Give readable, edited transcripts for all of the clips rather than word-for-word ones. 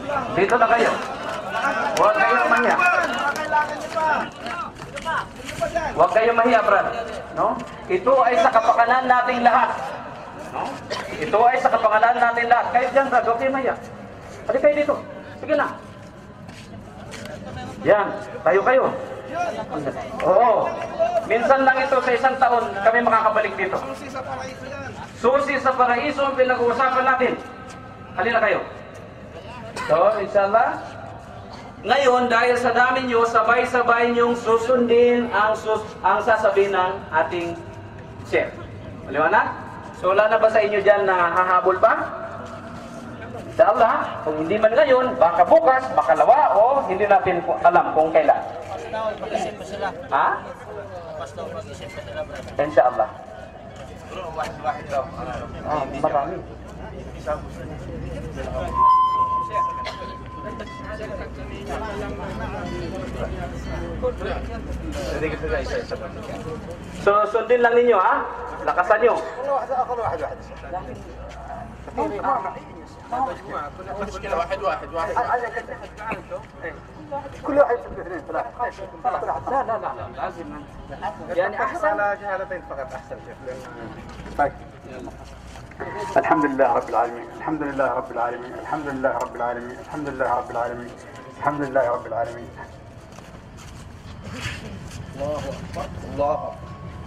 Dito na kayo. Huwag kayong mahiya. Huwag kayong mahiya, brad. No? Ito ay sa kapakanan nating lahat. No? Ito ay sa kapakanan nating lahat. Kahit dyan, brad, huwag kayong mahiya. Halika kayo dito. Sige na. Yan, tayo kayo. Oo. Minsan lang ito sa isang taon kami makakabalik dito. Susi sa paraiso ang pinag-uusapan natin. Halina kayo. So, inshallah. Ngayon, dahil sa dami nyo, sabay-sabay nyong susundin ang sasabihin ng ating chef. Maliwanag? So, wala na ba sa inyo dyan na hahabol pa? Inshallah, kung hindi man ngayon, baka bukas, baka lawa, o hindi natin alam kung kailan. Mag-isip pa sila. Ha? Basta mag-isip pa sila, brother. Inshallah. Wahid daw. Marami. So, sundin lang ninyo, ha? Lakasan nyo. واحد كل واحد اثنين ثلاثة لا لازم يعني أحسن على شهادتين فقط أحسن شيخ طيب الحمد لله رب العالمين الحمد لله رب العالمين الحمد لله رب العالمين الحمد لله رب العالمين الحمد لله رب العالمين الله أكبر الله أكبر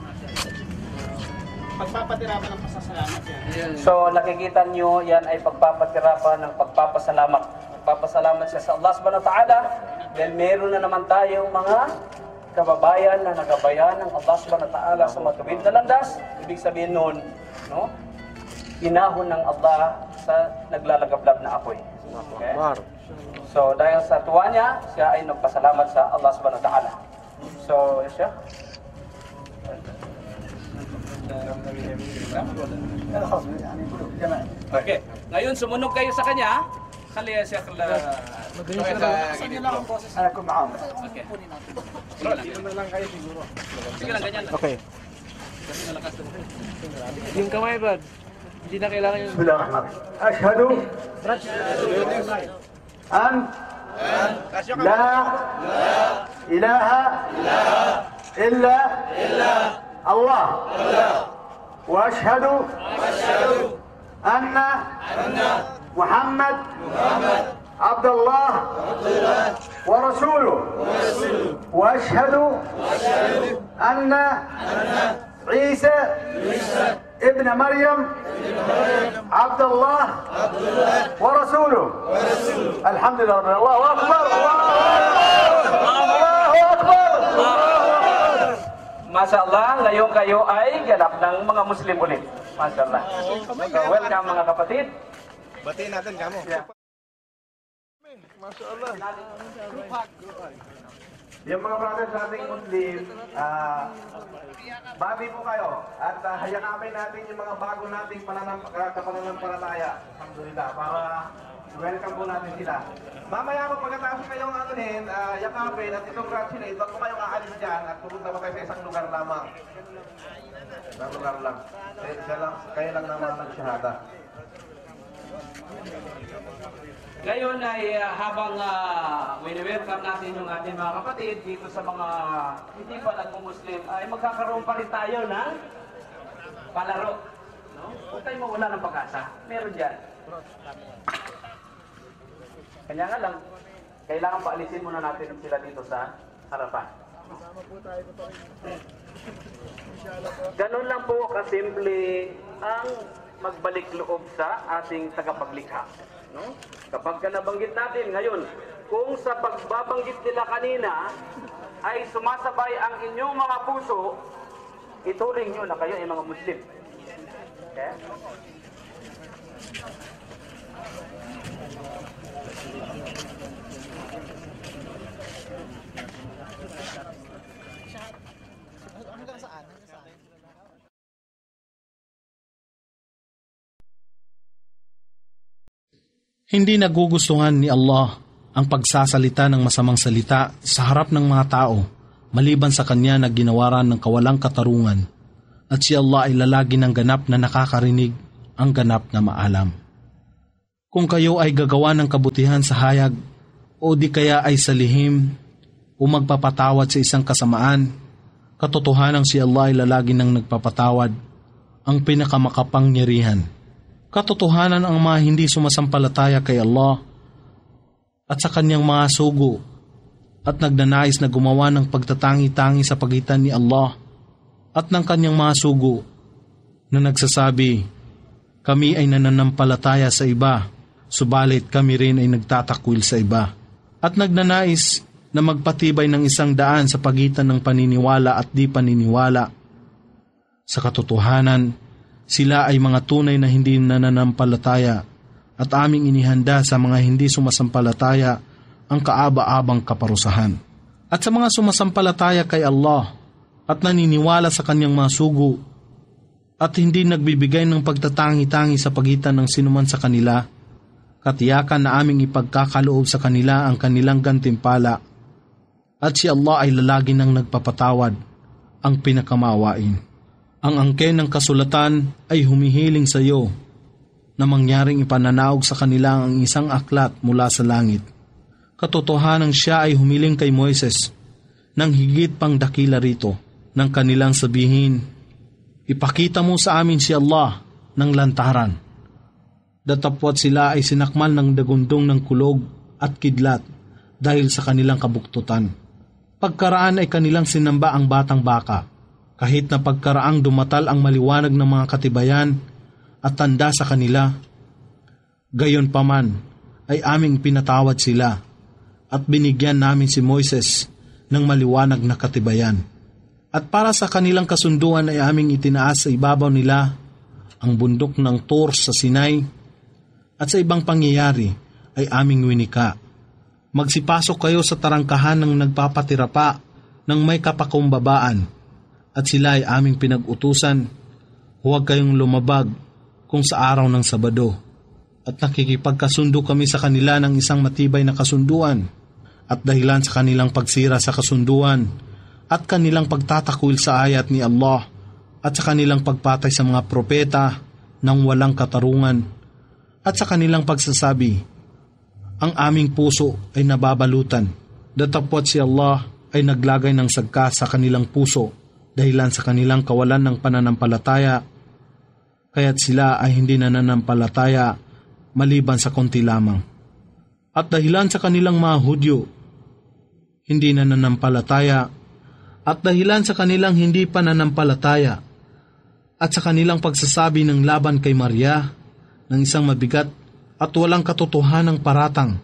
Pagpapatirapan ng pasasalamat yan. So nakikita nyo, yan ay pagpapatirapan ng pagpapasalamat. Pagpapasalamat siya sa Allah subhanahu wa ta'ala dahil meron na naman tayong mga kababayan na nagabayan ng Allah subhanahu wa ta'ala sa matuwid na landas. Ibig sabihin nun, no? Inahon ng Allah sa naglalagablab na apoy. Okay? So dahil sa tuwa niya, siya ay nagpasalamat sa Allah subhanahu wa ta'ala. So, siya. Okay. Ngayon sumunod kayo sa kanya. Kali ya Sheikh la. أكون معاهم. Okay. Sige lang ganyan. Okay. Yung kamay, Brad. Hindi na kailangan yung... بسم الله الرحمن الرحيم. أشهد أن لا إله إلا الله وأشهد أن محمد عبد الله ورسوله وأشهد أن عيسى ابن مريم عبد الله ورسوله الحمد لله رب العالمين. الله أكبر الله أكبر. Masya Allah, ngayon kayo ay ganap ng mga Muslim ulit. Masya Allah. So, welcome mga kapatid. Batiin natin kamu. Masya Allah. Yung mga brothers nating Muslim, babi po kayo at hayakapin natin yung mga bago nating kapananampalataya. Alhamdulillah, para welcome po natin sila. Mamaya po pagkatapos kayong anuhin, yakapin at i-congratulate, wag po kayong aalis dyan at pupunta pa kayo sa isang lugar lamang. Isang lugar lang. Kayo lang naman nag-shahada. Ngayon ay habang wini-welcome natin yung ating mga kapatid dito sa mga hindi pa nagmo-Muslim, ay magkakaroon pa rin tayo ng palaro. No? Huwag tayo mawala ng pag-asa. Meron dyan. Kanya nga lang, kailangan paalisin muna natin sila dito sa harapan. Ganun lang po kasimple ang magbalik loob sa ating tagapaglikha. No? Kapag nabanggit natin ngayon, kung sa pagbabanggit nila kanina ay sumasabay ang inyong mga puso, ituring nyo na kayo ay mga Muslim. Okay? Hindi nagugustuhan ni Allah ang pagsasalita ng masamang salita sa harap ng mga tao maliban sa kanya na ginawaran ng kawalang katarungan at si Allah ay lalagi ng ganap na nakakarinig ang ganap na maalam. Kung kayo ay gagawa ng kabutihan sa hayag, o di kaya ay sa lihim, o magpapatawad sa isang kasamaan, katotohanan si Allah ay lalagi ng nagpapatawad, ang pinakamakapangyarihan. Katotohanan ang mga hindi sumasampalataya kay Allah at sa kanyang mga sugo at nagnanais na gumawa ng pagtatangi-tangi sa pagitan ni Allah at ng kanyang mga sugo na nagsasabi, kami ay nananampalataya sa iba, subalit kami rin ay nagtatakwil sa iba. At nagnanais na magpatibay ng isang daan sa pagitan ng paniniwala at di paniniwala. Sa katotohanan, sila ay mga tunay na hindi nananampalataya at aming inihanda sa mga hindi sumasampalataya ang kaaba-abang kaparusahan. At sa mga sumasampalataya kay Allah at naniniwala sa kanyang mga sugo at hindi nagbibigay ng pagtatangi-tangi sa pagitan ng sinuman sa kanila, katiyakan na aming ipagkakaloob sa kanila ang kanilang gantimpala at si Allah ay lalagi nang nagpapatawad, ang pinakamawain. Ang angken ng kasulatan ay humihiling sa iyo na mangyaring ipananaog sa kanila ang isang aklat mula sa langit. Katotohanan siya ay humiling kay Moises ng higit pang dakila rito ng kanilang sabihin, ipakita mo sa amin si Allah ng lantaran. Datapwat sila ay sinakmal ng dagundong ng kulog at kidlat dahil sa kanilang kabuktutan. Pagkaraan ay kanilang sinamba ang batang baka, kahit na pagkaraang dumatal ang maliwanag ng mga katibayan at tanda sa kanila. Gayon paman ay aming pinatawad sila at binigyan namin si Moises ng maliwanag na katibayan. At para sa kanilang kasunduan ay aming itinaas sa ibabaw nila ang bundok ng Tur sa Sinai at sa ibang pangyayari ay aming winika. Magsipasok kayo sa tarangkahan ng nagpapatirapa ng may kapakumbabaan at sila ay aming pinag-utusan, huwag kayong lumabag kung sa araw ng Sabado. At nakikipagkasundo kami sa kanila ng isang matibay na kasunduan at dahilan sa kanilang pagsira sa kasunduan at kanilang pagtatakwil sa ayat ni Allah at sa kanilang pagpatay sa mga propeta ng walang katarungan at sa kanilang pagsasabi, ang aming puso ay nababalutan. Datapwat si Allah ay naglagay ng sagka sa kanilang puso dahilan sa kanilang kawalan ng pananampalataya, kaya't sila ay hindi nananampalataya maliban sa konti lamang. At dahilan sa kanilang mga Hudyo, hindi nananampalataya, at dahilan sa kanilang hindi pananampalataya, at sa kanilang pagsasabi ng laban kay Maria ng isang mabigat at walang katotohanang paratang,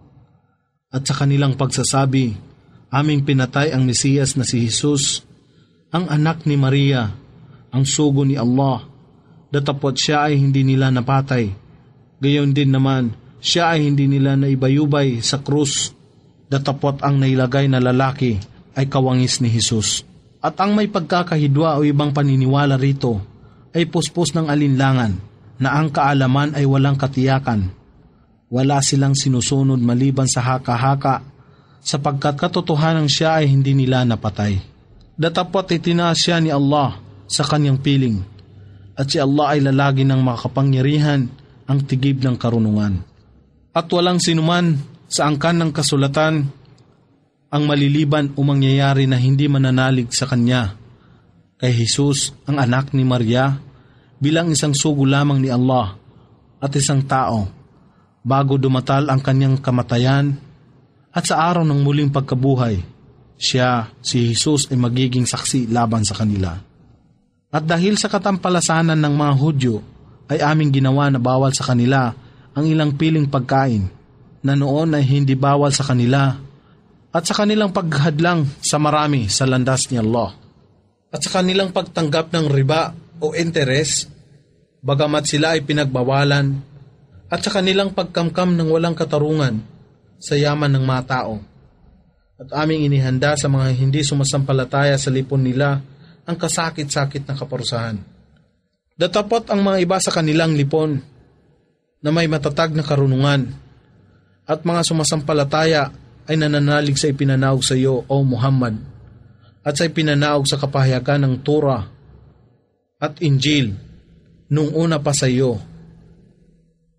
at sa kanilang pagsasabi, aming pinatay ang Mesiyas na si Jesus, ang anak ni Maria, ang sugo ni Allah, datapwat siya ay hindi nila napatay. Gayon din naman, siya ay hindi nila naibayubay sa krus, datapwat ang nailagay na lalaki ay kawangis ni Jesus. At ang may pagkakahidwa o ibang paniniwala rito ay puspos ng alinlangan na ang kaalaman ay walang katiyakan. Wala silang sinusunod maliban sa haka-haka sapagkat katotohanan siya ay hindi nila napatay. Datapwat itinaas siya ni Allah sa kanyang piling at si Allah ay lalagi ng makapangyarihan ang tigib ng karunungan. At walang sinuman sa angkan ng kasulatan ang maliliban o mangyayari na hindi mananalig sa kanya kay Jesus, ang anak ni Maria, bilang isang sugo lamang ni Allah at isang tao bago dumatal ang kanyang kamatayan at sa araw ng muling pagkabuhay, siya, si Jesus ay magiging saksi laban sa kanila. At dahil sa katampalasanan ng mga Hudyo, ay aming ginawa na bawal sa kanila ang ilang piling pagkain na noon ay hindi bawal sa kanila at sa kanilang paghadlang sa marami sa landas ni Allah. At sa kanilang pagtanggap ng riba o interes, bagamat sila ay pinagbawalan at sa kanilang pagkamkam ng walang katarungan sa yaman ng mga tao. At aming inihanda sa mga hindi sumasampalataya sa lipon nila ang kasakit-sakit na kaparusahan. Datapot ang mga iba sa kanilang lipon na may matatag na karunungan at mga sumasampalataya ay nananalig sa ipinanaog sa iyo, O Muhammad, at sa ipinanaog sa kapahayagan ng Torah at Injil nung una pa sa iyo.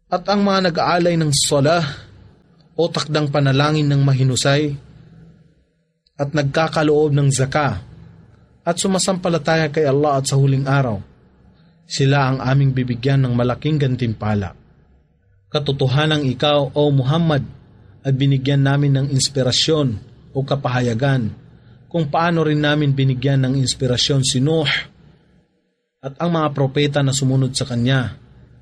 At ang mga nag-aalay ng salah o takdang panalangin ng mahinusay at nagkakaloob ng zaka at sumasampalataya kay Allah at sa huling araw, sila ang aming bibigyan ng malaking gantimpala. Katotohanang ikaw, O Muhammad, at binigyan namin ng inspirasyon o kapahayagan kung paano rin namin binigyan ng inspirasyon si Nuh at ang mga propeta na sumunod sa kanya.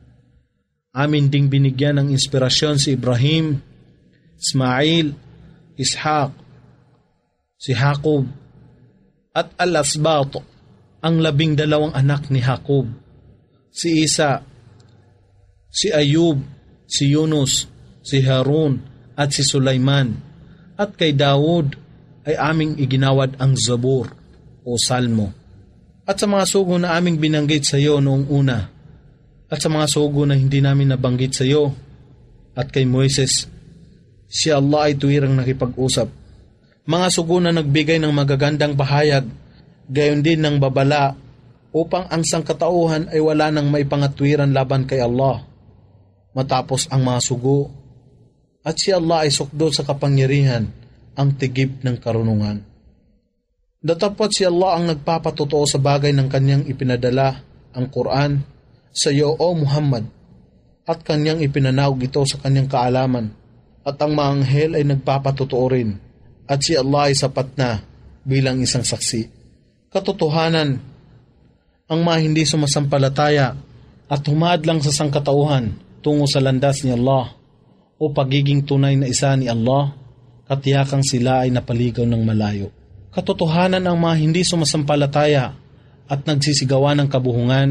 Amin ding binigyan ng inspirasyon si Ibrahim, Ismail, Ishaq, si Jacob, at Al-Asbat, ang 12 anak ni Jacob, si Isa, si Ayub, si Yunus, si Harun, at si Sulaiman, at kay Dawud ay aming iginawad ang Zabur o Salmo. At sa mga sugo na aming binanggit sa iyo noong una, at sa mga sugo na hindi namin nabanggit sa iyo, at kay Moises, si Allah ay tuwirang nakipag-usap. Mga sugo na nagbigay ng magagandang bahayag, gayon din ng babala, upang ang sangkatauhan ay wala nang maipangatwiran laban kay Allah. Matapos ang mga sugo, at si Allah ay sukdo sa kapangyarihan, ang tigib ng karunungan. Datapwat si Allah ang nagpapatotoo sa bagay ng kanyang ipinadala, ang Quran, sa iyo, O Muhammad, at kanyang ipinanawag ito sa kanyang kaalaman, at ang mga anghel ay nagpapatotoo rin, at si Allah ay sapat na bilang isang saksi. Katotohanan, ang mga hindi sumasampalataya at humadlang sa sangkatauhan tungo sa landas ni Allah o pagiging tunay na isa ni Allah, katiyakang sila ay napaligaw ng malayo. Katotohanan, ang mga hindi sumasampalataya at nagsisigawan ng kabuhungan,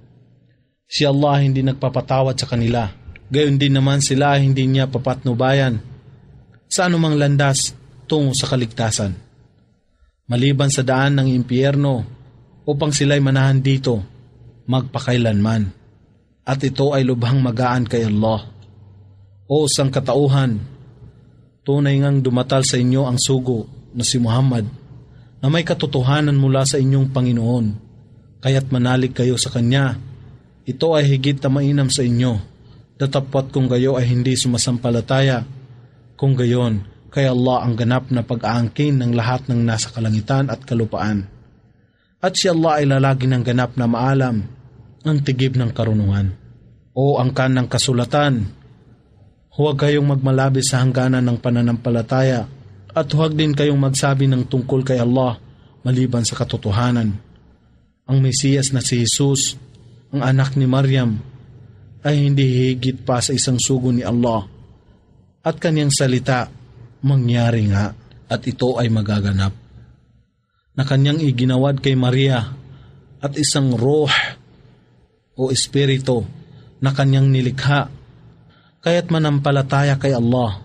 si Allah hindi nagpapatawad sa kanila. Gayon din naman sila ay hindi niya papatnubayan sa anumang landas tungo sa kaligtasan, maliban sa daan ng impyerno upang sila'y manahan dito magpakailanman. At ito ay lubhang magaan kay Allah. O sangkatauhan, tunay ngang dumatal sa inyo ang sugo na si Muhammad na may katotohanan mula sa inyong Panginoon, kaya't manalig kayo sa Kanya. Ito ay higit na mainam sa inyo, datapwat kung gayo ay hindi sumasampalataya. Kung gayon, kay Allah ang ganap na pag-aangkin ng lahat ng nasa kalangitan at kalupaan. At si Allah ay lalagi ng ganap na maalam, ang tigib ng karunungan. O angkan ng kasulatan, huwag kayong magmalabis sa hangganan ng pananampalataya at huwag din kayong magsabi ng tungkol kay Allah maliban sa katotohanan. Ang Mesiyas na si Jesus, ang anak ni Maryam, ay hindi higit pa sa isang sugo ni Allah, at kanyang salita mangyari nga, at ito ay magaganap, na kanyang iginawad kay Maria at isang ruh o espiritu na kanyang nilikha, kaya't manampalataya kay Allah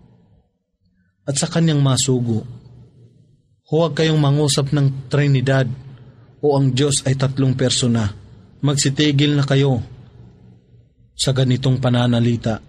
at sa kanyang masugo. Huwag kayong mangusap ng Trinidad o ang Diyos ay 3 persona. Magsitigil na kayo sa ganitong pananalita.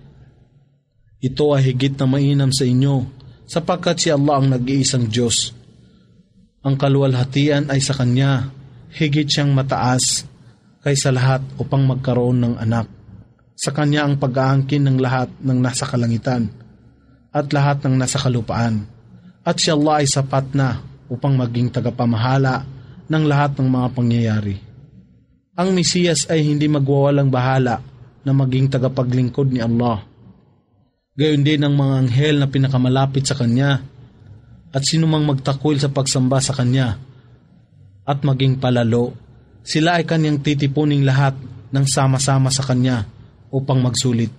Ito ay higit na mainam sa inyo, sapagkat si Allah ang nag-iisang Diyos. Ang kaluwalhatian ay sa Kanya, higit siyang mataas kaysa lahat upang magkaroon ng anak. Sa Kanya ang pag-aangkin ng lahat ng nasa kalangitan at lahat ng nasa kalupaan. At si Allah ay sapat na upang maging tagapamahala ng lahat ng mga pangyayari. Ang Mesiyas ay hindi magwawalang bahala na maging tagapaglingkod ni Allah. Gayon din ang mga anghel na pinakamalapit sa Kanya at sinumang magtakwil sa pagsamba sa Kanya at maging palalo, sila ay Kanyang titipuning lahat ng sama-sama sa Kanya upang magsulit.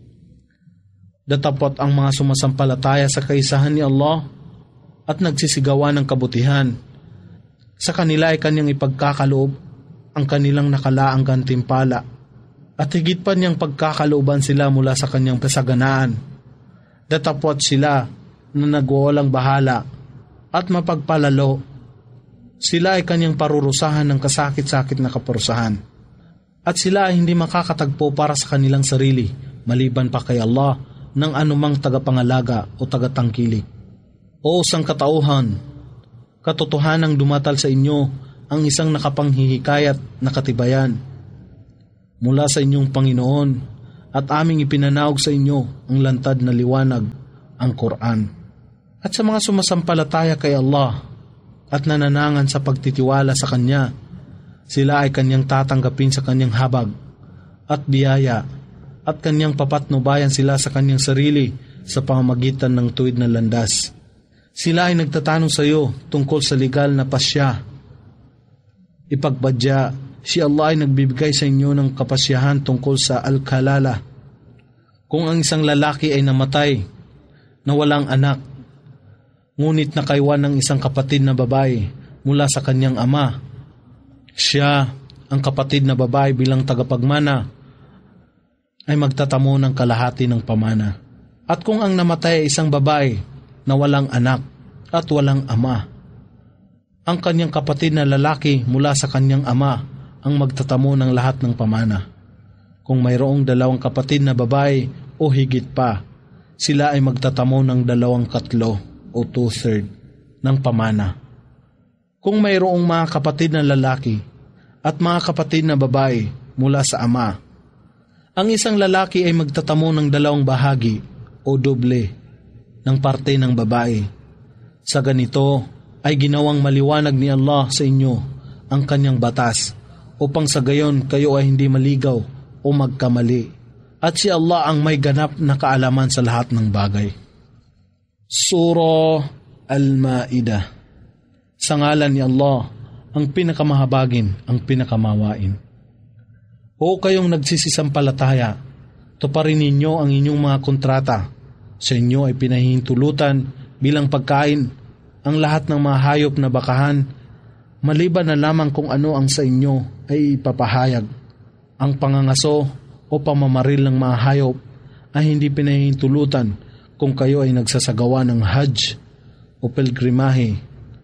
Datapot ang mga sumasampalataya sa kaisahan ni Allah at nagsisigawan ng kabutihan. Sa kanila ay Kanyang ipagkakaloob ang kanilang nakalaang gantimpala at higit pa niyang pagkakalooban sila mula sa Kanyang kasaganaan. Datapwat sila na nagwawalang bahala at mapagpalalo. Sila ay Kanyang parurusahan ng kasakit-sakit na kaparusahan. At sila ay hindi makakatagpo para sa kanilang sarili, maliban pa kay Allah, ng anumang tagapangalaga o tagatangkilik. O sangkatauhan, katotohanang dumatal sa inyo ang isang nakapanghihikayat na katibayan mula sa inyong Panginoon, at aming ipinanaog sa inyo ang lantad na liwanag, ang Quran. At sa mga sumasampalataya kay Allah at nananangan sa pagtitiwala sa Kanya, sila ay Kanyang tatanggapin sa Kanyang habag at biyaya at Kanyang papatnubayan sila sa Kanyang sarili sa pamamagitan ng tuwid na landas. Sila ay nagtatanong sa iyo tungkol sa legal na pasya. Ipagbadya, si Allah ay nagbibigay sa inyo ng kapasyahan tungkol sa al-kalala. Kung ang isang lalaki ay namatay na walang anak, ngunit nakaiwan ng isang kapatid na babae mula sa kanyang ama, siya, ang kapatid na babae bilang tagapagmana, ay magtatamo ng kalahati ng pamana. At kung ang namatay ay isang babae na walang anak at walang ama, ang kanyang kapatid na lalaki mula sa kanyang ama ang magtatamo ng lahat ng pamana. Kung mayroong 2 kapatid na babae o higit pa, sila ay magtatamo ng 2/3 o 2/3 ng pamana. Kung mayroong mga kapatid na lalaki at mga kapatid na babae mula sa ama, ang isang lalaki ay magtatamo ng 2 bahagi o doble ng parte ng babae. Sa ganito ay ginawang maliwanag ni Allah sa inyo ang kanyang batas upang sa gayon kayo ay hindi maligaw o magkamali. At si Allah ang may ganap na kaalaman sa lahat ng bagay. Surah Al-Ma'idah. Sa ngalan ni Allah, ang pinakamahabagin, ang pinakamawain. O kayong nagsisisampalataya, tuparin ninyo ang inyong mga kontrata. Sa inyo ay pinahihintulutan bilang pagkain ang lahat ng mga hayop na bakahan, maliban na lamang kung ano ang sa inyo ay ipapahayag. Ang pangangaso o pamamaril ng mga hayop ay hindi pinahihintulutan kung kayo ay nagsasagawa ng Hajj o pilgrimahe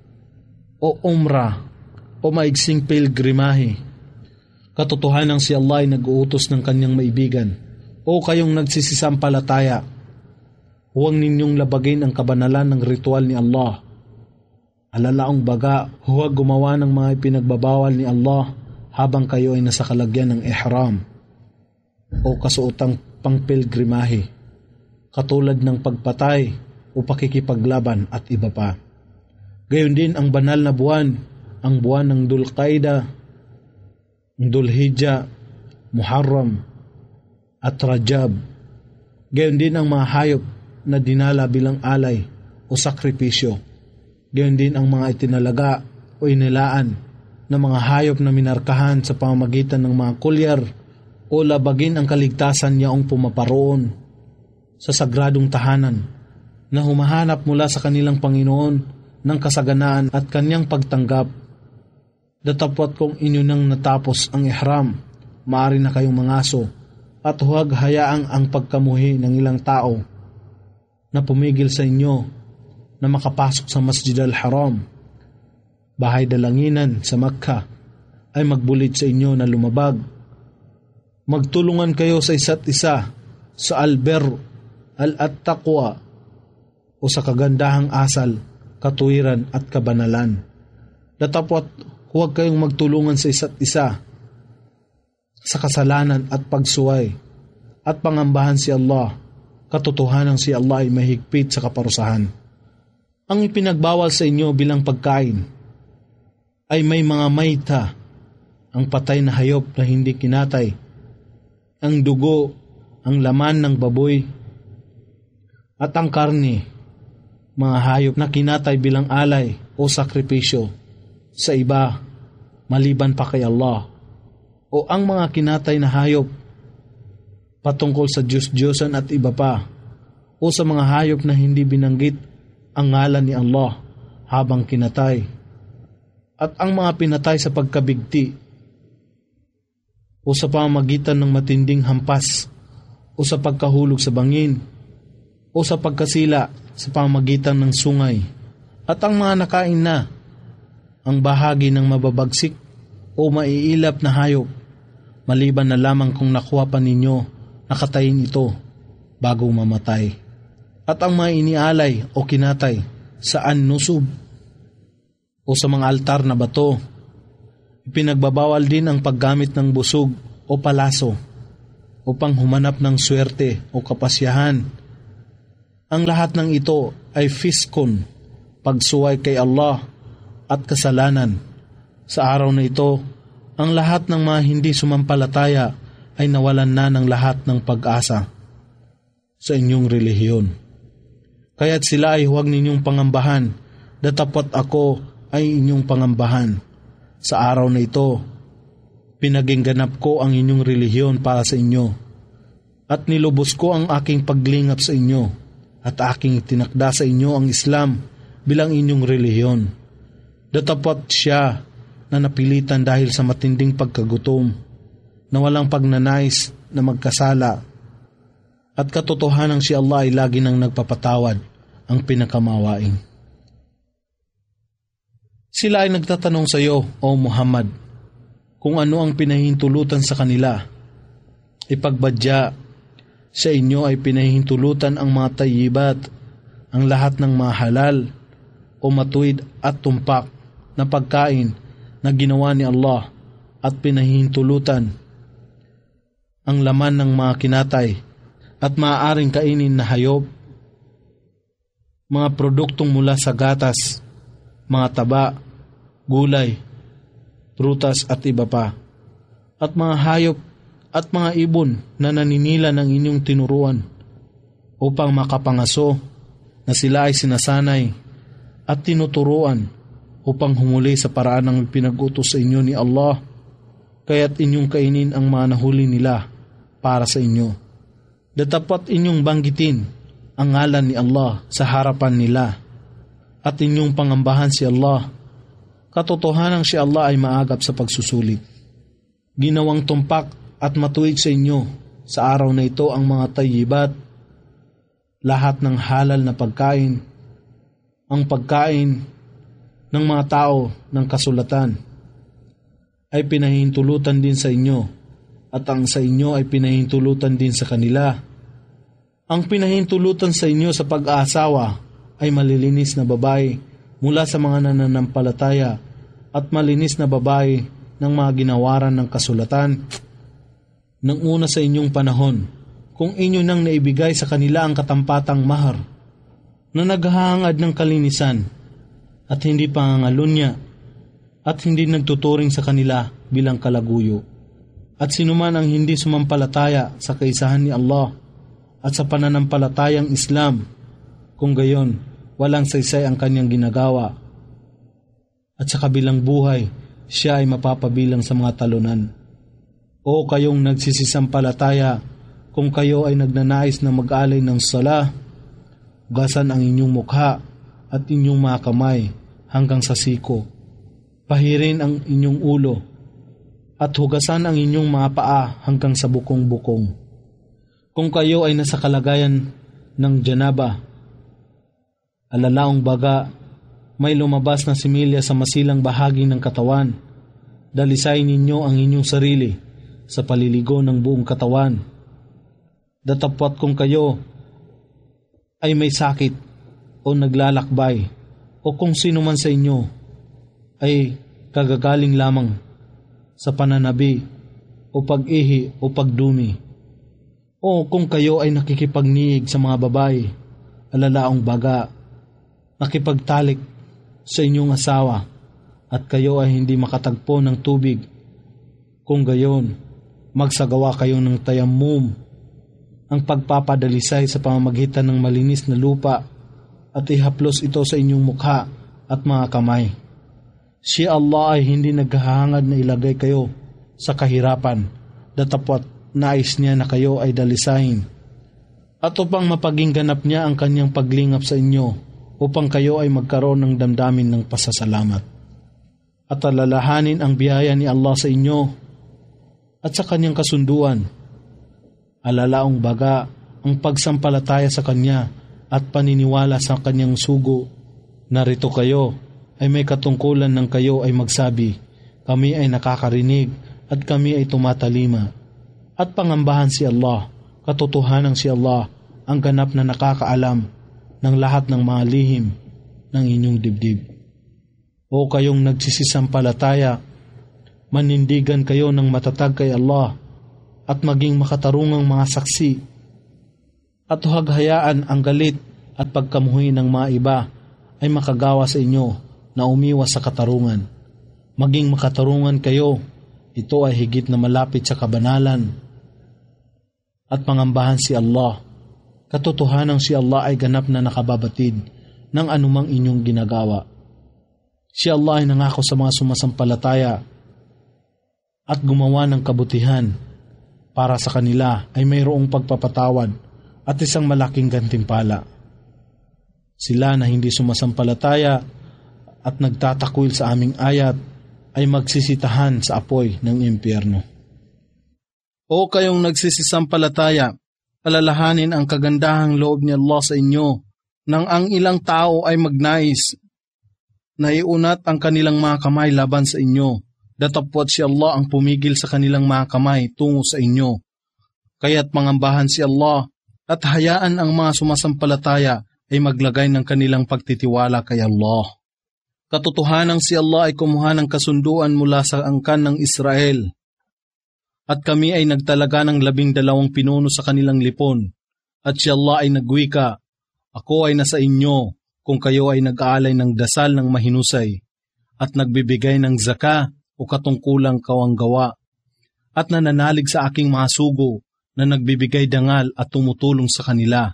o Umrah o maigsing pilgrimahe. Katotohanan si Allah ay nag-uutos ng kanyang maibigan. O kayong nagsisisampalataya, huwag ninyong labagin ang kabanalan ng ritual ni Allah. Alalaong baga, huwag gumawa ng mga ipinagbabawal ni Allah habang kayo ay nasa kalagyan ng ihram o kasuotang pangpilgrimahe, katulad ng pagpatay o pakikipaglaban at iba pa. Gayon din ang banal na buwan, ang buwan ng Dhul-Qaida, Dhul-Hijjah, Muharram at Rajab. Gayon din ang mga hayop na dinala bilang alay o sakripisyo. Gayon din ang mga itinalaga o inilaan na mga hayop na minarkahan sa pamamagitan ng mga kulyar o labagin ang kaligtasan niyaong pumaparoon sa sagradong tahanan na humahanap mula sa kanilang Panginoon ng kasaganaan at kanyang pagtanggap. Datapwat kung inyo nang natapos ang ihram, maaari na kayong mangaso at huwag hayaang ang pagkamuhi ng ilang tao na pumigil sa inyo na makapasok sa Masjid al-Haram, bahay dalanginan sa Makkah, ay magbulit sa inyo na lumabag. Magtulungan kayo sa isa't isa sa al-birr, al-at-taqwa o sa kagandahang asal, katuwiran at kabanalan. Datapwat huwag kayong magtulungan sa isa't isa sa kasalanan at pagsuway at pangambahan si Allah. Katotohanan si Allah ay mahigpit sa kaparusahan. Ang ipinagbawal sa inyo bilang pagkain ay may mga mayta, ang patay na hayop na hindi kinatay, ang dugo, ang laman ng baboy, at ang karne, mga hayop na kinatay bilang alay o sakripisyo sa iba maliban pa kay Allah, o ang mga kinatay na hayop patungkol sa Diyos-Diyosan at iba pa, o sa mga hayop na hindi binanggit ang ngalan ni Allah habang kinatay, at ang mga pinatay sa pagkabigti o sa pamamagitan ng matinding hampas o sa pagkahulog sa bangin o sa pagkasila sa pamamagitan ng sungay, at ang mga nakain na ang bahagi ng mababagsik o maiilap na hayop, maliban na lamang kung nakuha pa ninyo nakatayin ito bago mamatay, at ang mga inialay o kinatay sa an-nusub o sa mga altar na bato. Ipinagbabawal din ang paggamit ng busog o palaso upang humanap ng swerte o kapasyahan. Ang lahat ng ito ay fiskon, pagsuway kay Allah at kasalanan. Sa araw na ito, ang lahat ng mga hindi sumampalataya ay nawalan na ng lahat ng pag-asa sa inyong relihiyon. Kaya't sila ay huwag ninyong pangambahan, datapat ako ay inyong pangambahan. Sa araw na ito, pinagingganap ko ang inyong relihiyon para sa inyo, at nilubos ko ang aking paglingap sa inyo, at aking tinakda sa inyo ang Islam bilang inyong relihiyon. Datapat siya na napilitan dahil sa matinding pagkagutom, na walang pagnanais na magkasala, at katotohanan si Allah ay lagi nang nagpapatawad, ang pinakamawain. Sila ay nagtatanong sa iyo, O Muhammad, kung ano ang pinahintulutan sa kanila. Ipagbadya, sa inyo ay pinahintulutan ang mga tayyibat, ang lahat ng mga halal o matuwid at tumpak na pagkain na ginawa ni Allah, at pinahintulutan ang laman ng mga kinatay at maaaring kainin na hayop, mga produktong mula sa gatas, mga taba, gulay, prutas at iba pa, at mga hayop at mga ibon na naninila ng inyong tinuruan, upang makapangaso na sila ay sinasanay at tinuturuan upang humuli sa paraan ng pinag-utos sa inyo ni Allah, kaya't inyong kainin ang mga nahuli nila para sa inyo. Datapat inyong banggitin ang ngalan ni Allah sa harapan nila, at inyong pangambahan si Allah. Katotohanan si Allah ay maagap sa pagsusulit. Ginawang tumpak at matuwid sa inyo sa araw na ito ang mga tayyibat, lahat ng halal na pagkain, ang pagkain ng mga tao ng kasulatan ay pinahintulutan din sa inyo, at ang sa inyo ay pinahintulutan din sa kanila. Ang pinahintulutan sa inyo sa pag-aasawa ay malilinis na babae mula sa mga nananampalataya, at malinis na babae ng mga ginawaran ng kasulatan ng una sa inyong panahon, kung inyo nang naibigay sa kanila ang katampatang mahar na naghahangad ng kalinisan at hindi pangangalunya at hindi nagtuturing sa kanila bilang kalaguyo. At sinuman ang hindi sumampalataya sa kaisahan ni Allah at sa pananampalatayang Islam, kung gayon, walang saysay ang kanyang ginagawa, at sa kabilang buhay, siya ay mapapabilang sa mga talunan. O kayong nagsisisampalataya, kung kayo ay nagnanais na mag-alay ng sala, hugasan ang inyong mukha at inyong mga kamay hanggang sa siko. Pahirin ang inyong ulo at hugasan ang inyong mga paa hanggang sa bukong-bukong. Kung kayo ay nasa kalagayan ng janaba, alalaong baga, may lumabas na similya sa masilang bahagi ng katawan, dalisay ninyo ang inyong sarili sa paliligo ng buong katawan. Datapwat kung kayo ay may sakit o naglalakbay, o kung sino man sa inyo ay kagagaling lamang sa pananabi o pag-ihi o pagdumi, o kung kayo ay nakikipagniig sa mga babae, alalaong baga, nakipagtalik sa inyong asawa, at kayo ay hindi makatagpo ng tubig, kung gayon, magsagawa kayo ng tayammum, ang pagpapadalisay sa pamamagitan ng malinis na lupa, at ihaplos ito sa inyong mukha at mga kamay. Si Allah ay hindi naghahangad na ilagay kayo sa kahirapan, datapwat nais niya na kayo ay dalisahin, at upang mapaging ganap niya ang kanyang paglingap sa inyo, upang kayo ay magkaroon ng damdamin ng pasasalamat, at alalahanin ang biyaya ni Allah sa inyo at sa kanyang kasunduan. Alalaong baga ang pagsampalataya sa kanya at paniniwala sa kanyang sugo. Narito kayo ay may katungkulan ng kayo ay magsabi, kami ay nakakarinig at kami ay tumatalima. At pangambahan si Allah, katotohanan si Allah ang ganap na nakakaalam ng lahat ng mga lihim ng inyong dibdib. O kayong nagsisisampalataya, manindigan kayo ng matatag kay Allah, at maging makatarungang mga saksi. At huwag ang galit at pagkamuhi ng mga iba ay makagawa sa inyo na umiwas sa katarungan. Maging makatarungan kayo, ito ay higit na malapit sa kabanalan. At pangambahan si Allah. Katotohanan si Allah ay ganap na nakababatid ng anumang inyong ginagawa. Si Allah ay nangako sa mga sumasampalataya at gumawa ng kabutihan. Para sa kanila ay mayroong pagpapatawad at isang malaking gantimpala. Sila na hindi sumasampalataya at nagtatakwil sa aming ayat ay magsisitahan sa apoy ng impyerno. O kayong nagsisisampalataya, alalahanin ang kagandahang loob ni Allah sa inyo nang ang ilang tao ay magnais na iunat ang kanilang mga kamay laban sa inyo. Datapwat si Allah ang pumigil sa kanilang mga kamay tungo sa inyo. Kaya't mangambahan si Allah at hayaan ang mga sumasampalataya ay maglagay ng kanilang pagtitiwala kay Allah. Katotohanan si Allah ay kumuha ng kasunduan mula sa angkan ng Israel. At kami ay nagtalaga ng 12 pinuno sa kanilang lipon. At si Allah ay nagwika, ako ay nasa inyo kung kayo ay nag-aalay ng dasal ng mahinusay at nagbibigay ng zaka o katungkulang kawanggawa at nananalig sa aking mga sugo na nagbibigay dangal at tumutulong sa kanila.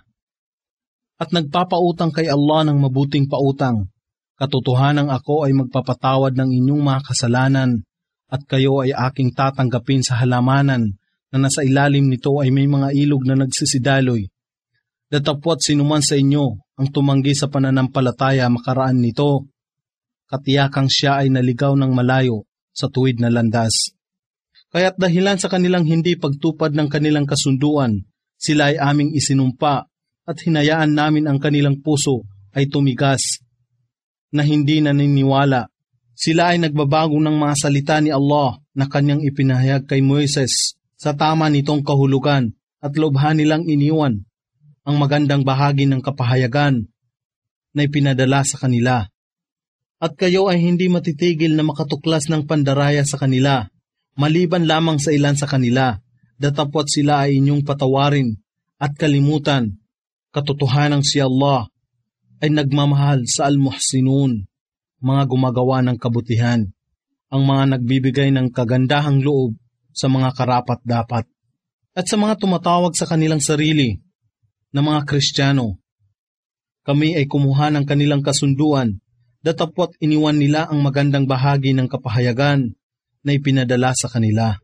At nagpapautang kay Allah ng mabuting pautang. Katotohanan ako ay magpapatawad ng inyong mga kasalanan at kayo ay aking tatanggapin sa halamanan na nasa ilalim nito ay may mga ilog na nagsisidaloy. Datapwat sinuman sa inyo ang tumanggi sa pananampalataya makaraan nito, katiyakang siya ay naligaw ng malayo sa tuwid na landas. Kaya't dahilan sa kanilang hindi pagtupad ng kanilang kasunduan, sila ay aming isinumpa at hinayaan namin ang kanilang puso ay tumigas na hindi naniniwala. Sila ay nagbabago ng mga salita ni Allah na kanyang ipinahayag kay Moises sa tama nitong kahulugan at lobhan nilang iniwan ang magandang bahagi ng kapahayagan na ipinadala sa kanila. At kayo ay hindi matitigil na makatuklas ng pandaraya sa kanila, maliban lamang sa ilan sa kanila, datapwat sila ay inyong patawarin at kalimutan. Katotohanan si Allah ay nagmamahal sa al-muhsinun, mga gumagawa ng kabutihan, ang mga nagbibigay ng kagandahang loob sa mga karapat-dapat, at sa mga tumatawag sa kanilang sarili na mga Kristiyano. Kami ay kumuha ng kanilang kasunduan, datapwat iniwan nila ang magandang bahagi ng kapahayagan na ipinadala sa kanila.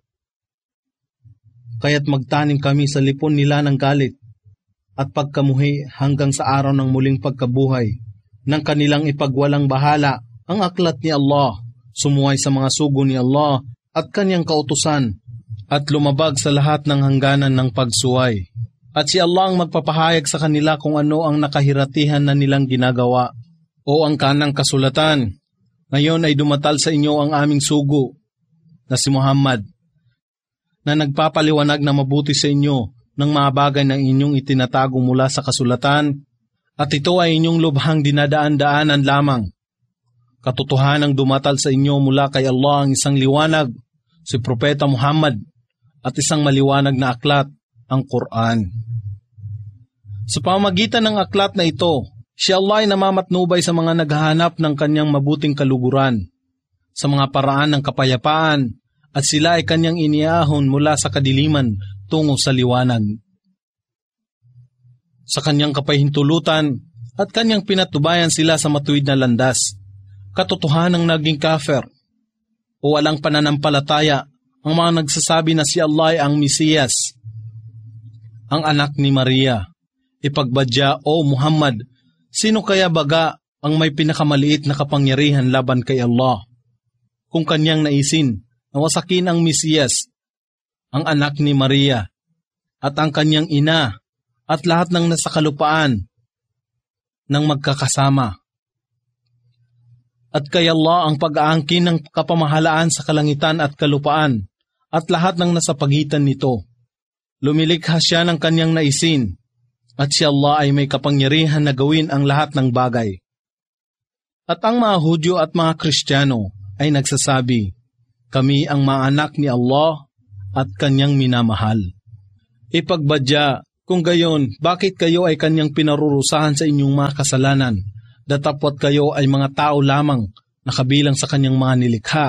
Kaya't magtanim kami sa lipon nila ng galit at pagkamuhi hanggang sa araw ng muling pagkabuhay ng kanilang ipagwalang bahala ang aklat ni Allah, sumuway sa mga sugo ni Allah at kanyang kautusan at lumabag sa lahat ng hangganan ng pagsuway. At si Allah ang magpapahayag sa kanila kung ano ang nakahiratihan na nilang ginagawa. O ang kanang kasulatan, ngayon ay dumatal sa inyo ang aming sugo na si Muhammad, na nagpapaliwanag na mabuti sa inyo ng mga bagay na inyong itinatago mula sa kasulatan, at ito ay inyong lubhang dinadaan-daanan lamang. Katotohanang dumatal sa inyo mula kay Allah ang isang liwanag, si Propeta Muhammad, at isang maliwanag na aklat, ang Quran. Sa pamamagitan ng aklat na ito, si Allah ay namamatnubay sa mga naghahanap ng kanyang mabuting kaluguran, sa mga paraan ng kapayapaan, at sila ay kanyang iniahon mula sa kadiliman tungo sa liwanag. Sa kanyang kapahintulutan at kanyang pinatubayan sila sa matuwid na landas. Katotohanang naging kafir o walang pananampalataya ang mga nagsasabi na si Allah ay ang Mesiyas, ang anak ni Maria. Ipagbadya, O Muhammad, sino kaya baga ang may pinakamaliit na kapangyarihan laban kay Allah? Kung kanyang naisin na wasakin ang Mesiyas, ang anak ni Maria, at ang kanyang ina, at lahat ng nasa kalupaan ng magkakasama. At kay Allah ang pag-aangkin ng kapamahalaan sa kalangitan at kalupaan, at lahat ng nasa pagitan nito. Lumilikha siya ng kanyang naisin, at si Allah ay may kapangyarihan na gawin ang lahat ng bagay. At ang mga Hudyo at mga Kristiyano ay nagsasabi, kami ang mga anak ni Allah at kanyang minamahal. Ipagbadya, kung gayon, bakit kayo ay kanyang pinarurusahan sa inyong mga kasalanan, datapwat kayo ay mga tao lamang na kabilang sa kanyang mga nilikha.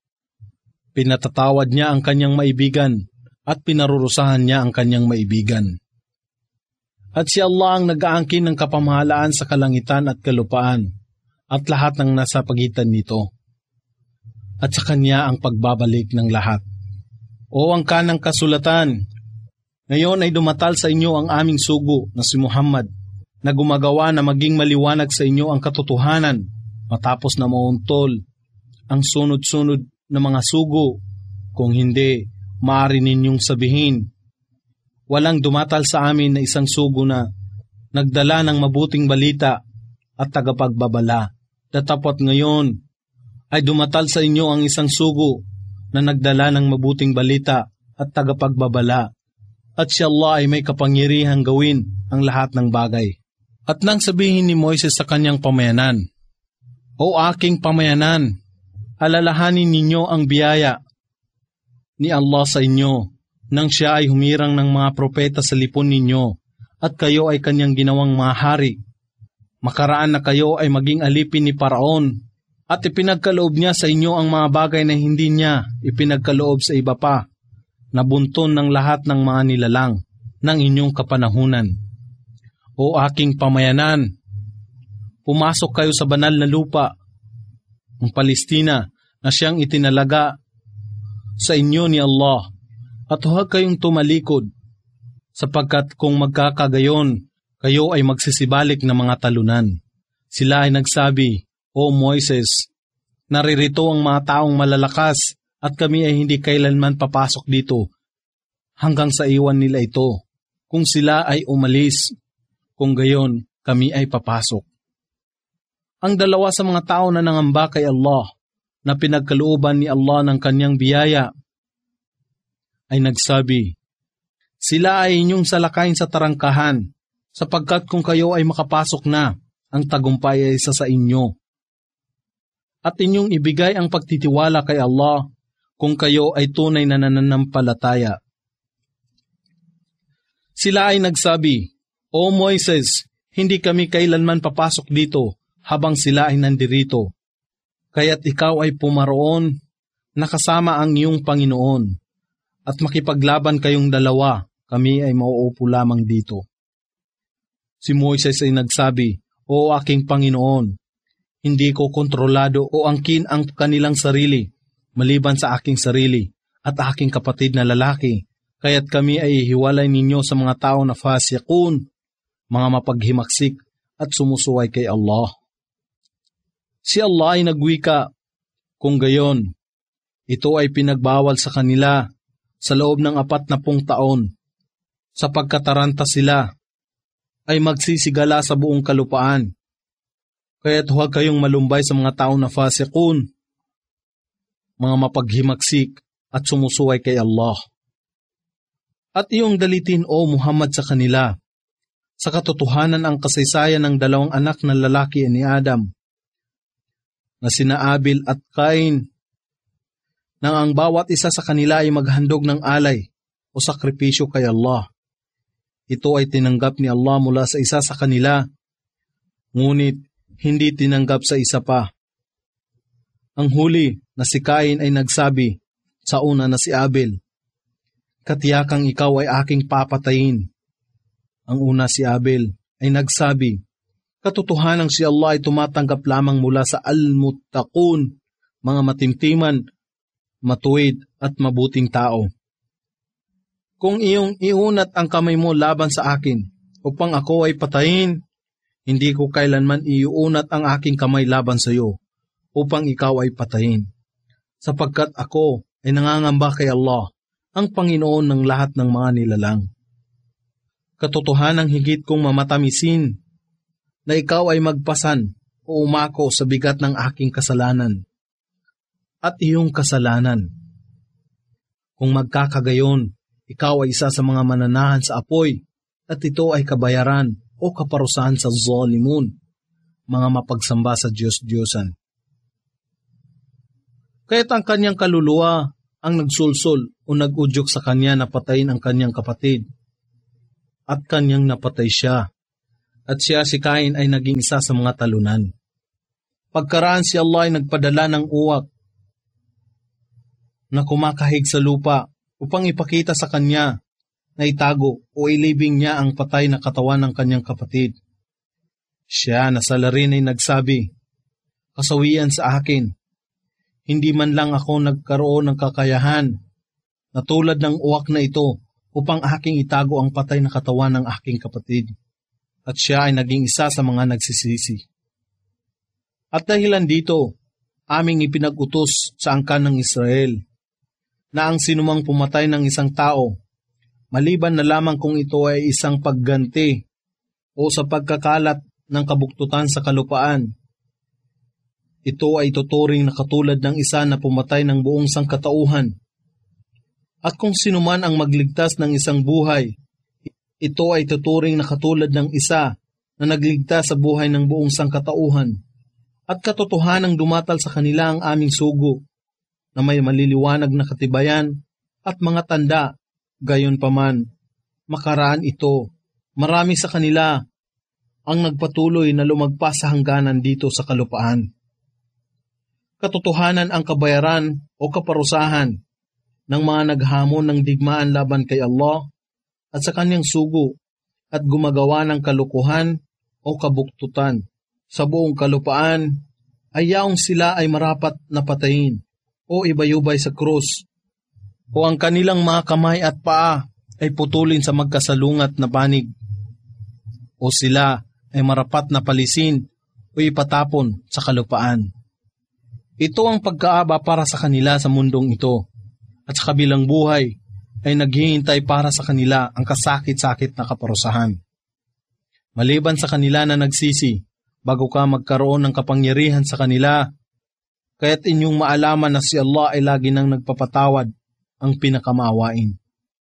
Pinatatawad niya ang kanyang maibigan at pinarurusahan niya ang kanyang maibigan. At si Allah ang nag-aangkin ng kapamahalaan sa kalangitan at kalupaan at lahat ng nasa pagitan nito. At sa kanya ang pagbabalik ng lahat. O ang kanang kasulatan, ngayon ay dumatal sa inyo ang aming sugo na si Muhammad na gumagawa na maging maliwanag sa inyo ang katotohanan matapos na mauntol ang sunod-sunod na mga sugo. Kung hindi, maaari ninyong sabihin, walang dumatal sa amin na isang sugo na nagdala ng mabuting balita at tagapagbabala. Datapwat ngayon ay dumatal sa inyo ang isang sugo na nagdala ng mabuting balita at tagapagbabala. At si Allah ay may kapangyarihang gawin ang lahat ng bagay. At nang sabihin ni Moises sa kanyang pamayanan, O aking pamayanan, alalahanin ninyo ang biyaya ni Allah sa inyo nang siya ay humirang ng mga propeta sa lipon ninyo at kayo ay kanyang ginawang mga hari. Makaraan na kayo ay maging alipin ni Paraon at ipinagkaloob niya sa inyo ang mga bagay na hindi niya ipinagkaloob sa iba pa, nabunton ng lahat ng mga nilalang ng inyong kapanahunan. O aking pamayanan, pumasok kayo sa banal na lupa, ang Palestina na siyang itinalaga sa inyo ni Allah, at huwag kayong tumalikod, sapagkat kung magkakagayon, kayo ay magsisibalik ng mga talunan. Sila ay nagsabi, O Moises, naririto ang mga taong malalakas at kami ay hindi kailanman papasok dito hanggang sa iwan nila ito. Kung sila ay umalis, kung gayon, kami ay papasok. Ang dalawa sa mga tao na nangamba kay Allah na pinagkalooban ni Allah ng kanyang biyaya ay nagsabi, sila ay inyong salakayin sa tarangkahan, sapagkat kung kayo ay makapasok na, ang tagumpay ay isa sa inyo. At inyong ibigay ang pagtitiwala kay Allah kung kayo ay tunay na nananampalataya. Sila ay nagsabi, O Moises, hindi kami kailanman papasok dito habang sila ay nandirito. Kaya't ikaw ay pumaroon na kasama ang iyong Panginoon at makipaglaban kayong dalawa, kami ay mauupo lamang dito. Si Moises ay nagsabi, O aking Panginoon, hindi ko kontrolado o angkin ang kanilang sarili, maliban sa aking sarili at aking kapatid na lalaki, kaya't kami ay hiwalay ninyo sa mga tao na fasiqun, mga mapaghimaksik at sumusuway kay Allah. Si Allah ay nagwika, kung gayon, ito ay pinagbawal sa kanila sa loob ng 40 taon, sapagkat taranta sila ay magsisigala sa buong kalupaan. Kaya't huwag kayong malumbay sa mga tao na fasiqun, mga mapaghimaksik at sumusuway kay Allah. At iyong dalitin, O Muhammad, sa kanila, sa katotohanan ang kasaysayan ng 2 anak na lalaki ni Adam, na sina Abil at Cain, nang ang bawat isa sa kanila ay maghandog ng alay o sakripisyo kay Allah. Ito ay tinanggap ni Allah mula sa isa sa kanila, ngunit hindi tinanggap sa isa pa. Ang huli na si Cain ay nagsabi sa una na si Abel, Katiyakang ikaw ay aking papatayin. Ang una si Abel ay nagsabi, Katotohanang si Allah ay tumatanggap lamang mula sa al-muttaqun, mga matimtiman, matuwid at mabuting tao. Kung iyong iunat ang kamay mo laban sa akin, upang ako ay patayin, hindi ko kailanman iuunat ang aking kamay laban sa iyo, upang ikaw ay patayin. Sapagkat ako ay nangangamba kay Allah, ang Panginoon ng lahat ng mga nilalang. Katotohanang higit kong mamatamisin, na ikaw ay magpasan o umako sa bigat ng aking kasalanan at iyong kasalanan. Kung magkakagayon, ikaw ay isa sa mga mananahan sa apoy at ito ay kabayaran o kaparusahan sa zalimun, mga mapagsamba sa Diyos-Diyosan. Kaya't ang kanyang kaluluwa ang nagsulsol o nag-udyok sa kanya na patayin ang kanyang kapatid. At kanyang napatay siya. At siya si Cain ay naging isa sa mga talunan. Pagkaraan si Allah ay nagpadala ng uwak na kumakahig sa lupa upang ipakita sa kanya na itago o ilibing niya ang patay na katawan ng kanyang kapatid. Siya na sa larin ay nagsabi, "Kasawian sa akin, hindi man lang ako nagkaroon ng kakayahan na tulad ng uwak na ito upang aking itago ang patay na katawan ng aking kapatid." At siya ay naging isa sa mga nagsisisi. At dahilan dito, aming ipinag-utos sa angkan ng Israel na ang sinumang pumatay ng isang tao, maliban na lamang kung ito ay isang pagganti o sa pagkakalat ng kabuktutan sa kalupaan, ito ay tuturing na katulad ng isa na pumatay ng buong sangkatauhan. At kung sinuman ang magligtas ng isang buhay, ito ay tuturing na katulad ng isa na nagligtas sa buhay ng buong sangkatauhan. At katotohanang dumatal sa kanila ang aming sugo na may maliliwanag na katibayan at mga tanda. Gayon paman, makaraan ito, marami sa kanila ang nagpatuloy na lumagpas sa hangganan dito sa kalupaan. Katotohanan ang kabayaran o kaparusahan ng mga naghamon ng digmaan laban kay Allah at sa kanyang sugo at gumagawa ng kalukuhan o kabuktutan sa buong kalupaan, ay yaong sila ay marapat na patayin o ibayubay sa krus, o ang kanilang mga kamay at paa ay putulin sa magkasalungat na panig, o sila ay marapat na palisin o ipatapon sa kalupaan. Ito ang pagkaaba para sa kanila sa mundong ito, at sa kabilang buhay ay naghihintay para sa kanila ang kasakit-sakit na kaparusahan. Maliban sa kanila na nagsisi, bago ka magkaroon ng kapangyarihan sa kanila, kaya't inyong maalaman na si Allah ay lagi nang nagpapatawad ang pinakamaawain.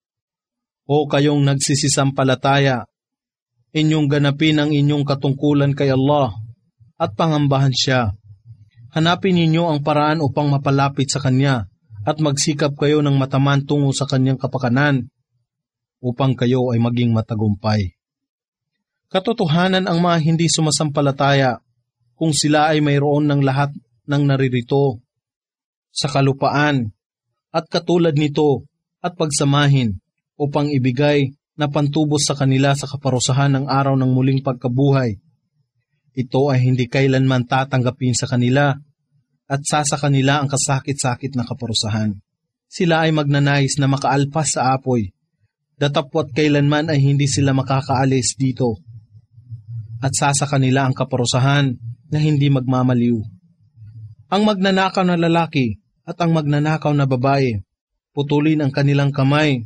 O kayong nagsisisampalataya, inyong ganapin ang inyong katungkulan kay Allah at pangambahan siya. Hanapin ninyo ang paraan upang mapalapit sa Kanya at magsikap kayo ng mataman tungo sa Kanyang kapakanan upang kayo ay maging matagumpay. Katotohanan ang mga hindi sumasampalataya kung sila ay mayroon ng lahat ng naririto sa kalupaan at katulad nito at pagsamahin upang ibigay na pantubos sa kanila sa kaparusahan ng araw ng muling pagkabuhay. Ito ay hindi kailanman tatanggapin sa kanila at sa kanila ang kasakit-sakit na kaparusahan. Sila ay magnanais na makaalpas sa apoy, datapwat kailanman ay hindi sila makakaalis dito. At sa kanila ang kaparusahan na hindi magmamaliw. Ang magnanakaw na lalaki at ang magnanakaw na babae, putulin ang kanilang kamay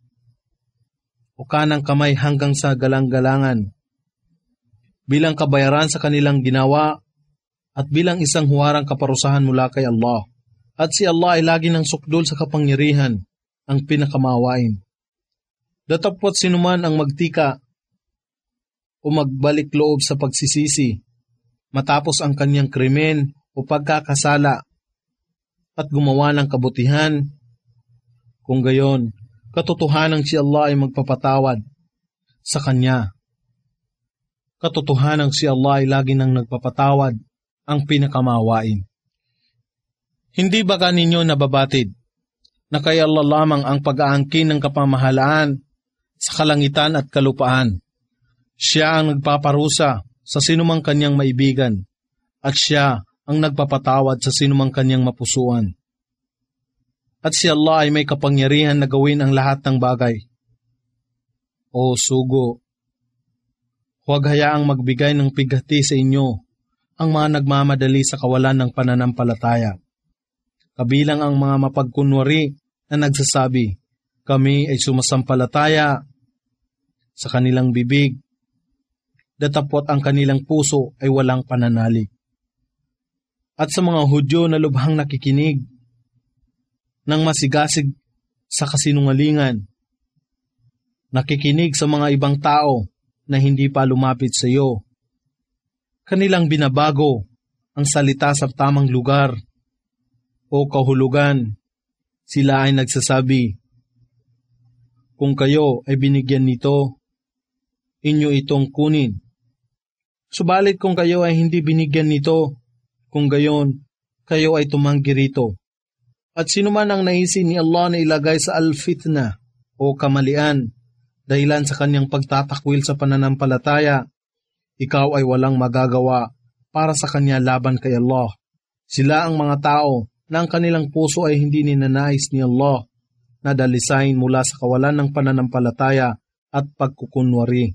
o kanang kamay hanggang sa galang-galangan, bilang kabayaran sa kanilang ginawa at bilang isang huwarang kaparusahan mula kay Allah. At si Allah ay lagi ng sukdol sa kapangyarihan, ang pinakamawain. Datapwat sinuman ang magtika o magbalik loob sa pagsisisi, matapos ang kanyang krimen o pagkakasala at gumawa ng kabutihan, kung gayon, katotohanang si Allah ay magpapatawad sa kanya. Katotohanang si Allah ay lagi nang nagpapatawad, ang pinakamawain. Hindi ba kaninyo nababatid na kay Allah lamang ang pag-aangkin ng kapamahalaan sa kalangitan at kalupaan? Siya ang nagpaparusa sa sinumang kanyang maibigan at siya ang nagpapatawad sa sinumang kanyang mapusuan. At si Allah ay may kapangyarihan na gawin ang lahat ng bagay. O sugo, huwag hayaang magbigay ng pighati sa inyo ang mga nagmamadali sa kawalan ng pananampalataya. Kabilang ang mga mapagkunwari na nagsasabi, kami ay sumasampalataya sa kanilang bibig, datapwat ang kanilang puso ay walang pananalig. At sa mga Hudyo na lubhang nakikinig ng masigasig sa kasinungalingan, nakikinig sa mga ibang tao na hindi pa lumapit sa iyo, kanilang binabago ang salita sa tamang lugar o kahulugan Sila ay nagsasabi, kung kayo ay binigyan nito, inyo itong kunin. Subalit kung kayo ay hindi binigyan nito, kung gayon, kayo ay tumanggi rito. At sino man ang naisin ni Allah na ilagay sa al-fitna o kamalian, dahilan sa kanyang pagtatakwil sa pananampalataya, ikaw ay walang magagawa para sa kanya laban kay Allah. Sila ang mga tao na ang kanilang puso ay hindi ninanais ni Allah na dalisain mula sa kawalan ng pananampalataya at pagkukunwari.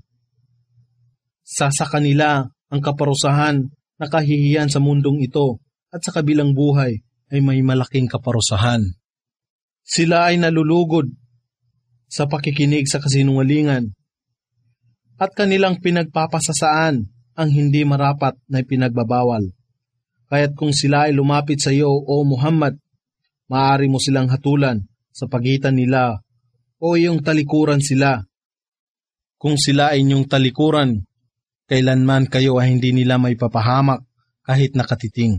Sa kanila ang kaparusahan na kahihiyan sa mundong ito at sa kabilang buhay ay may malaking kaparusahan. Sila ay nalulugod sa pakikinig sa kasinungalingan at kanilang pinagpapasasaan ang hindi marapat na ipinagbabawal. Kaya't kung sila ay lumapit sa iyo, O Muhammad, maaari mo silang hatulan sa pagitan nila o iyong talikuran sila. Kung sila ay inyong talikuran, kailanman kayo ay hindi nila may papahamak kahit nakatiting.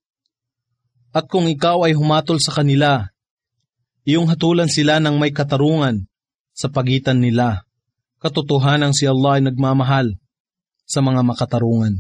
At kung ikaw ay humatol sa kanila, iyong hatulan sila ng may katarungan sa pagitan nila. Katotohanan si Allah ay nagmamahal sa mga makatarungan.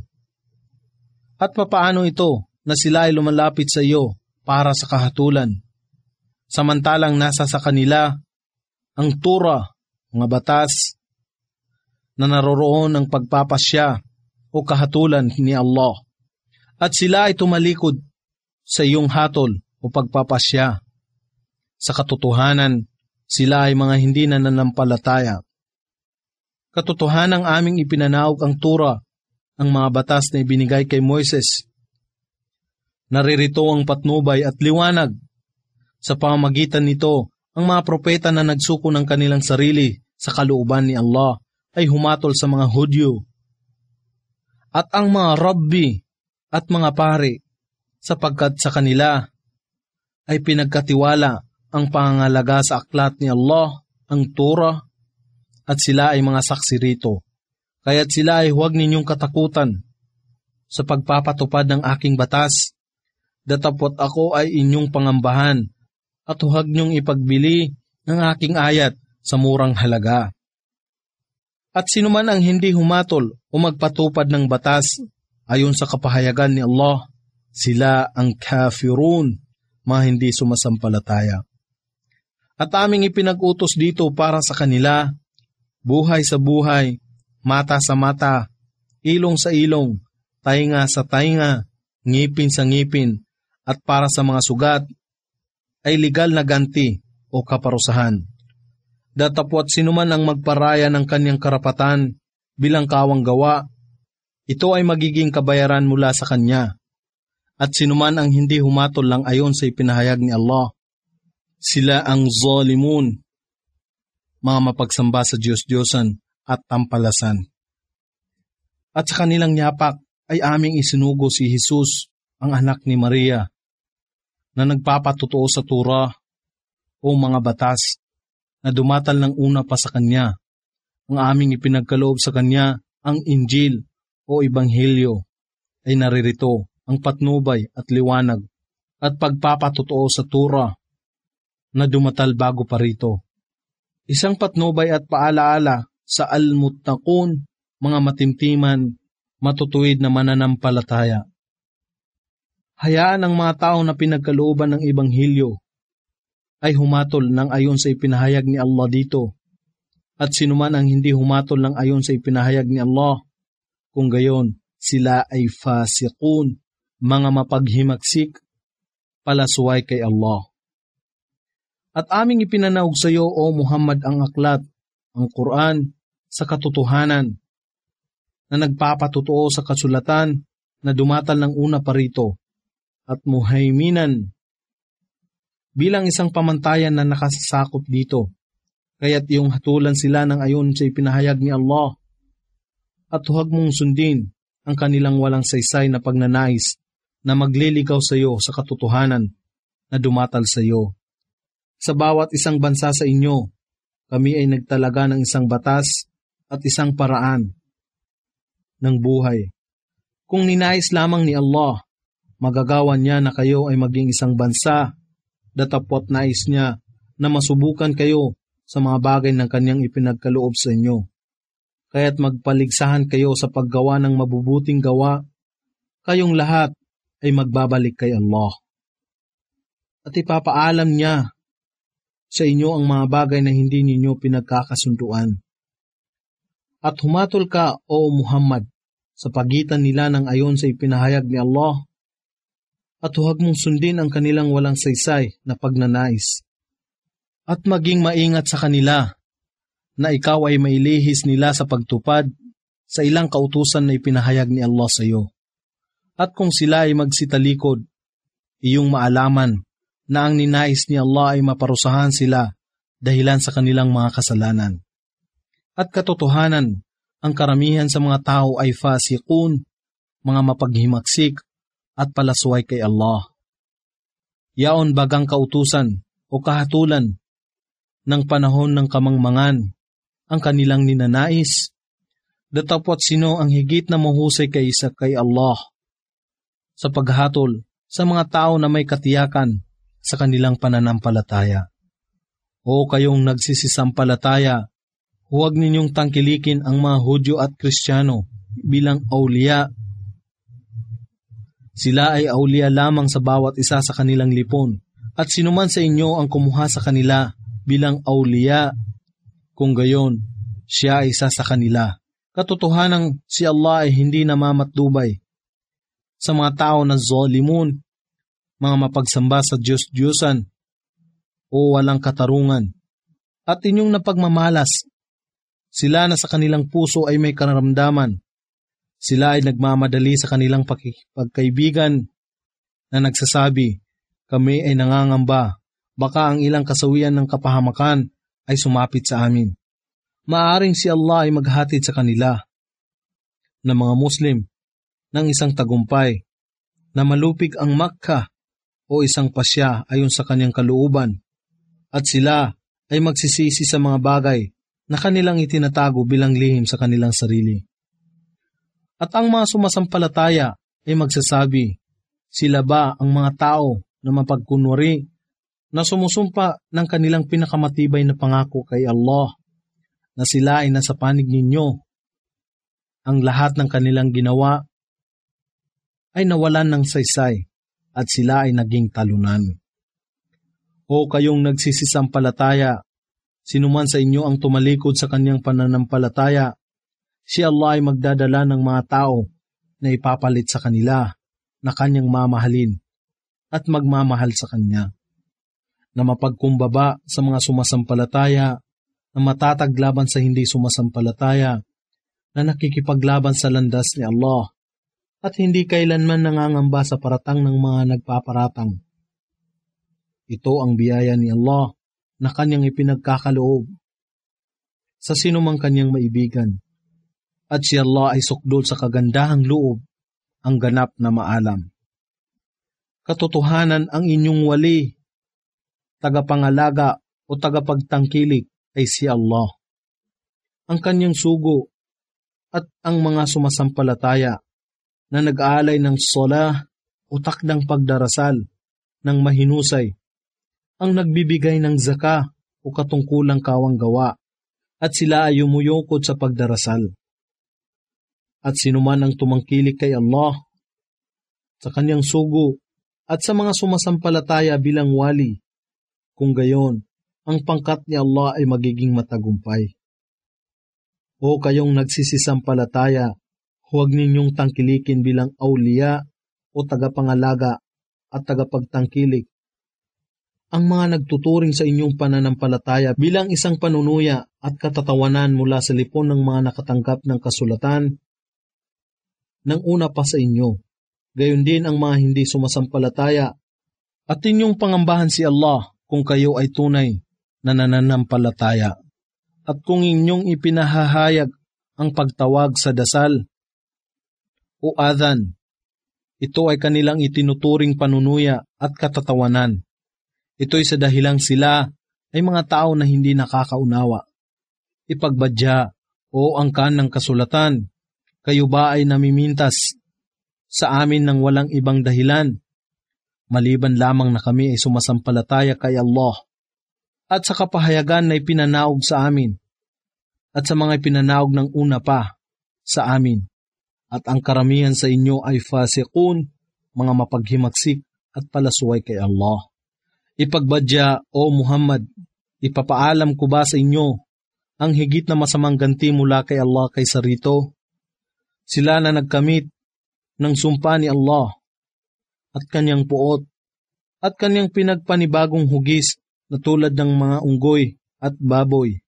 At papaano ito na sila ay lumalapit sa iyo para sa kahatulan, samantalang nasa sa kanila ang tura, mga batas, na naroroon ang pagpapasya o kahatulan ni Allah, at sila ay tumalikod sa iyong hatol o pagpapasya. Sa katotohanan, sila ay mga hindi nananampalataya. Katotohanang aming ipinanaog ang tura, ang mga batas na ibinigay kay Moises. Naririto ang patnubay at liwanag. Sa pamamagitan nito, ang mga propeta na nagsuko ng kanilang sarili sa kalooban ni Allah ay humatol sa mga Hudyo. At ang mga rabbi at mga pari, sapagkat sa kanila ay pinagkatiwala ang pangangalaga sa aklat ni Allah, ang Torah, at sila ay mga saksi rito. Kaya't sila ay huwag ninyong katakutan sa pagpapatupad ng aking batas. Datapot ako ay inyong pangambahan at huwag niyong ipagbili ng aking ayat sa murang halaga. At sino man ang hindi humatol o magpatupad ng batas ayon sa kapahayagan ni Allah, sila ang kafirun, mga hindi sumasampalataya. At aming ipinag-utos dito para sa kanila, buhay sa buhay, mata sa mata, ilong sa ilong, tainga sa tainga, ngipin sa ngipin, at para sa mga sugat, ay legal na ganti o kaparusahan. Datapwat sinuman ang magparaya ng kanyang karapatan bilang kawang gawa, ito ay magiging kabayaran mula sa kanya. At sinuman ang hindi humatol lang ayon sa ipinahayag ni Allah, sila ang zalimun, mga mapagsamba sa Diyos-Diyosan at tampalasan. At sa kanilang yapak ay aming isinugo si Jesus, ang anak ni Maria, na nagpapatutuo sa Torah o mga batas na dumatal ng una pa sa kanya. Ang aming ipinagkaloob sa kanya, ang Injil o Ebanghelyo, ay naririto ang patnubay at liwanag at pagpapatutuo sa Torah na dumatal bago pa rito. Isang patnubay at paalaala sa al-muttaqun, mga matimtiman, matutuwid na mananampalataya. Hayaan ang mga tao na pinagkalooban ng Ebanghelyo ay humatol ng ayon sa ipinahayag ni Allah dito, at sinuman ang hindi humatol ng ayon sa ipinahayag ni Allah, kung gayon sila ay fasiqun, mga mapaghimagsik, palasuway kay Allah. At aming ipinanaog sa iyo, O Muhammad, ang aklat, ang Quran, sa katotohanan, na nagpapatutuo sa kasulatan na dumatal ng una pa rito, at muhaiminan, bilang isang pamantayan na nakasasakop dito, kaya't iyong hatulan sila ng ayon sa ipinahayag ni Allah, at huwag mong sundin ang kanilang walang saysay na pagnanais na magliligaw sa iyo sa katotohanan na dumatal sa iyo. Sa bawat isang bansa sa inyo, kami ay nagtalaga ng isang batas at isang paraan ng buhay. Kung ninais lamang ni Allah, magagawa niya na kayo ay maging isang bansa datapwat nais niya na masubukan kayo sa mga bagay ng kanyang ipinagkaloob sa inyo. Kaya't magpaligsahan kayo sa paggawa ng mabubuting gawa, kayong lahat ay magbabalik kay Allah. At ipapaalam niya sa inyo ang mga bagay na hindi ninyo pinagkakasunduan. At humatol ka, o Muhammad, sa pagitan nila ng ayon sa ipinahayag ni Allah, at huwag mong sundin ang kanilang walang saysay na pagnanais. At maging maingat sa kanila na ikaw ay mailihis nila sa pagtupad sa ilang kautusan na ipinahayag ni Allah sa iyo. At kung sila ay magsitalikod, iyong maalaman na ang ninais ni Allah ay maparusahan sila dahilan sa kanilang mga kasalanan. At katotohanan, ang karamihan sa mga tao ay fasiqun, mga mapaghimaksik at palasway kay Allah. Yaon bagang kautusan o kahatulan ng panahon ng kamangmangan ang kanilang ninanais, datapwat sino ang higit na mahusay kaysa kay Allah sa paghatol sa mga tao na may katiyakan sa kanilang pananampalataya. O kayong nagsisisampalataya, huwag ninyong tangkilikin ang mga Hudyo at Kristiyano bilang awliya. Sila ay awliya lamang sa bawat isa sa kanilang lipon, at sinuman sa inyo ang kumuha sa kanila bilang awliya, kung gayon, siya ay isa sa kanila. Katotohanang si Allah ay hindi namamatdubay sa mga tao na zalimun, mga mapagsamba sa Diyos-Diyosan o walang katarungan. At inyong napagmamalas, sila na sa kanilang puso ay may karamdaman. Sila ay nagmamadali sa kanilang pagkaibigan na nagsasabi, kami ay nangangamba, baka ang ilang kasawian ng kapahamakan ay sumapit sa amin. Maaring si Allah ay maghatid sa kanila na mga Muslim ng isang tagumpay na malupig ang Makkah o isang pasya ayon sa kanyang kalooban, at sila ay magsisisi sa mga bagay na kanilang itinatago bilang lihim sa kanilang sarili. At ang mga sumasampalataya ay magsasabi, sila ba ang mga tao na mapagkunwari na sumusumpa ng kanilang pinakamatibay na pangako kay Allah na sila ay nasa panig ninyo? Ang lahat ng kanilang ginawa ay nawalan ng saysay at sila ay naging talunan. O kayong nagsisisampalataya, sinuman sa inyo ang tumalikod sa kanyang pananampalataya, si Allah ay magdadala ng mga tao na ipapalit sa kanila na kanyang mamahalin at magmamahal sa kanya, na mapagkumbaba sa mga sumasampalataya, na matataglaban sa hindi sumasampalataya, na nakikipaglaban sa landas ni Allah, at hindi kailanman nangangamba sa paratang ng mga nagpaparatang. Ito ang biyaya ni Allah na kanyang ipinagkakaloob sa sinumang kanyang maibigan, at si Allah ay sukdol sa kagandahang loob, ang ganap na maalam. Katotohanan ang inyong wali, tagapangalaga o tagapagtangkilik ay si Allah. Ang kanyang sugo at ang mga sumasampalataya na nag-aalay ng sola o takdang pagdarasal ng mahinusay, ang nagbibigay ng zaka o katungkulang kawanggawa, at sila ay umuyukod sa pagdarasal. At sinuman ang tumangkilik kay Allah, sa kanyang sugo at sa mga sumasampalataya bilang wali, kung gayon, ang pangkat ni Allah ay magiging matagumpay. O kayong nagsisisampalataya, huwag ninyong tangkilikin bilang awliya o tagapangalaga at tagapagtangkilik ang mga nagtuturing sa inyong pananampalataya bilang isang panunuya at katatawanan mula sa lipon ng mga nakatanggap ng kasulatan ng una pa sa inyo. Gayon din ang mga hindi sumasampalataya, at inyong pangambahan si Allah kung kayo ay tunay na nananampalataya. At kung inyong ipinahahayag ang pagtawag sa dasal o adhan, ito ay kanilang itinuturing panunuya at katatawanan. Ito'y sa dahilang sila ay mga tao na hindi nakakaunawa. Ipagbadya o angkan ng kasulatan, kayo ba ay namimintas sa amin ng walang ibang dahilan maliban lamang na kami ay sumasampalataya kay Allah at sa kapahayagan na ipinanaog sa amin at sa mga ipinanaog ng una pa sa amin. At ang karamihan sa inyo ay fasiqun, mga mapaghimagsik at palasuway kay Allah. Ipagbadya, O Muhammad, ipapaalam ko ba sa inyo ang higit na masamang ganti mula kay Allah kaysa rito? Sila na nagkamit ng sumpa ni Allah at kanyang puot at kanyang pinagpanibagong hugis na tulad ng mga unggoy at baboy.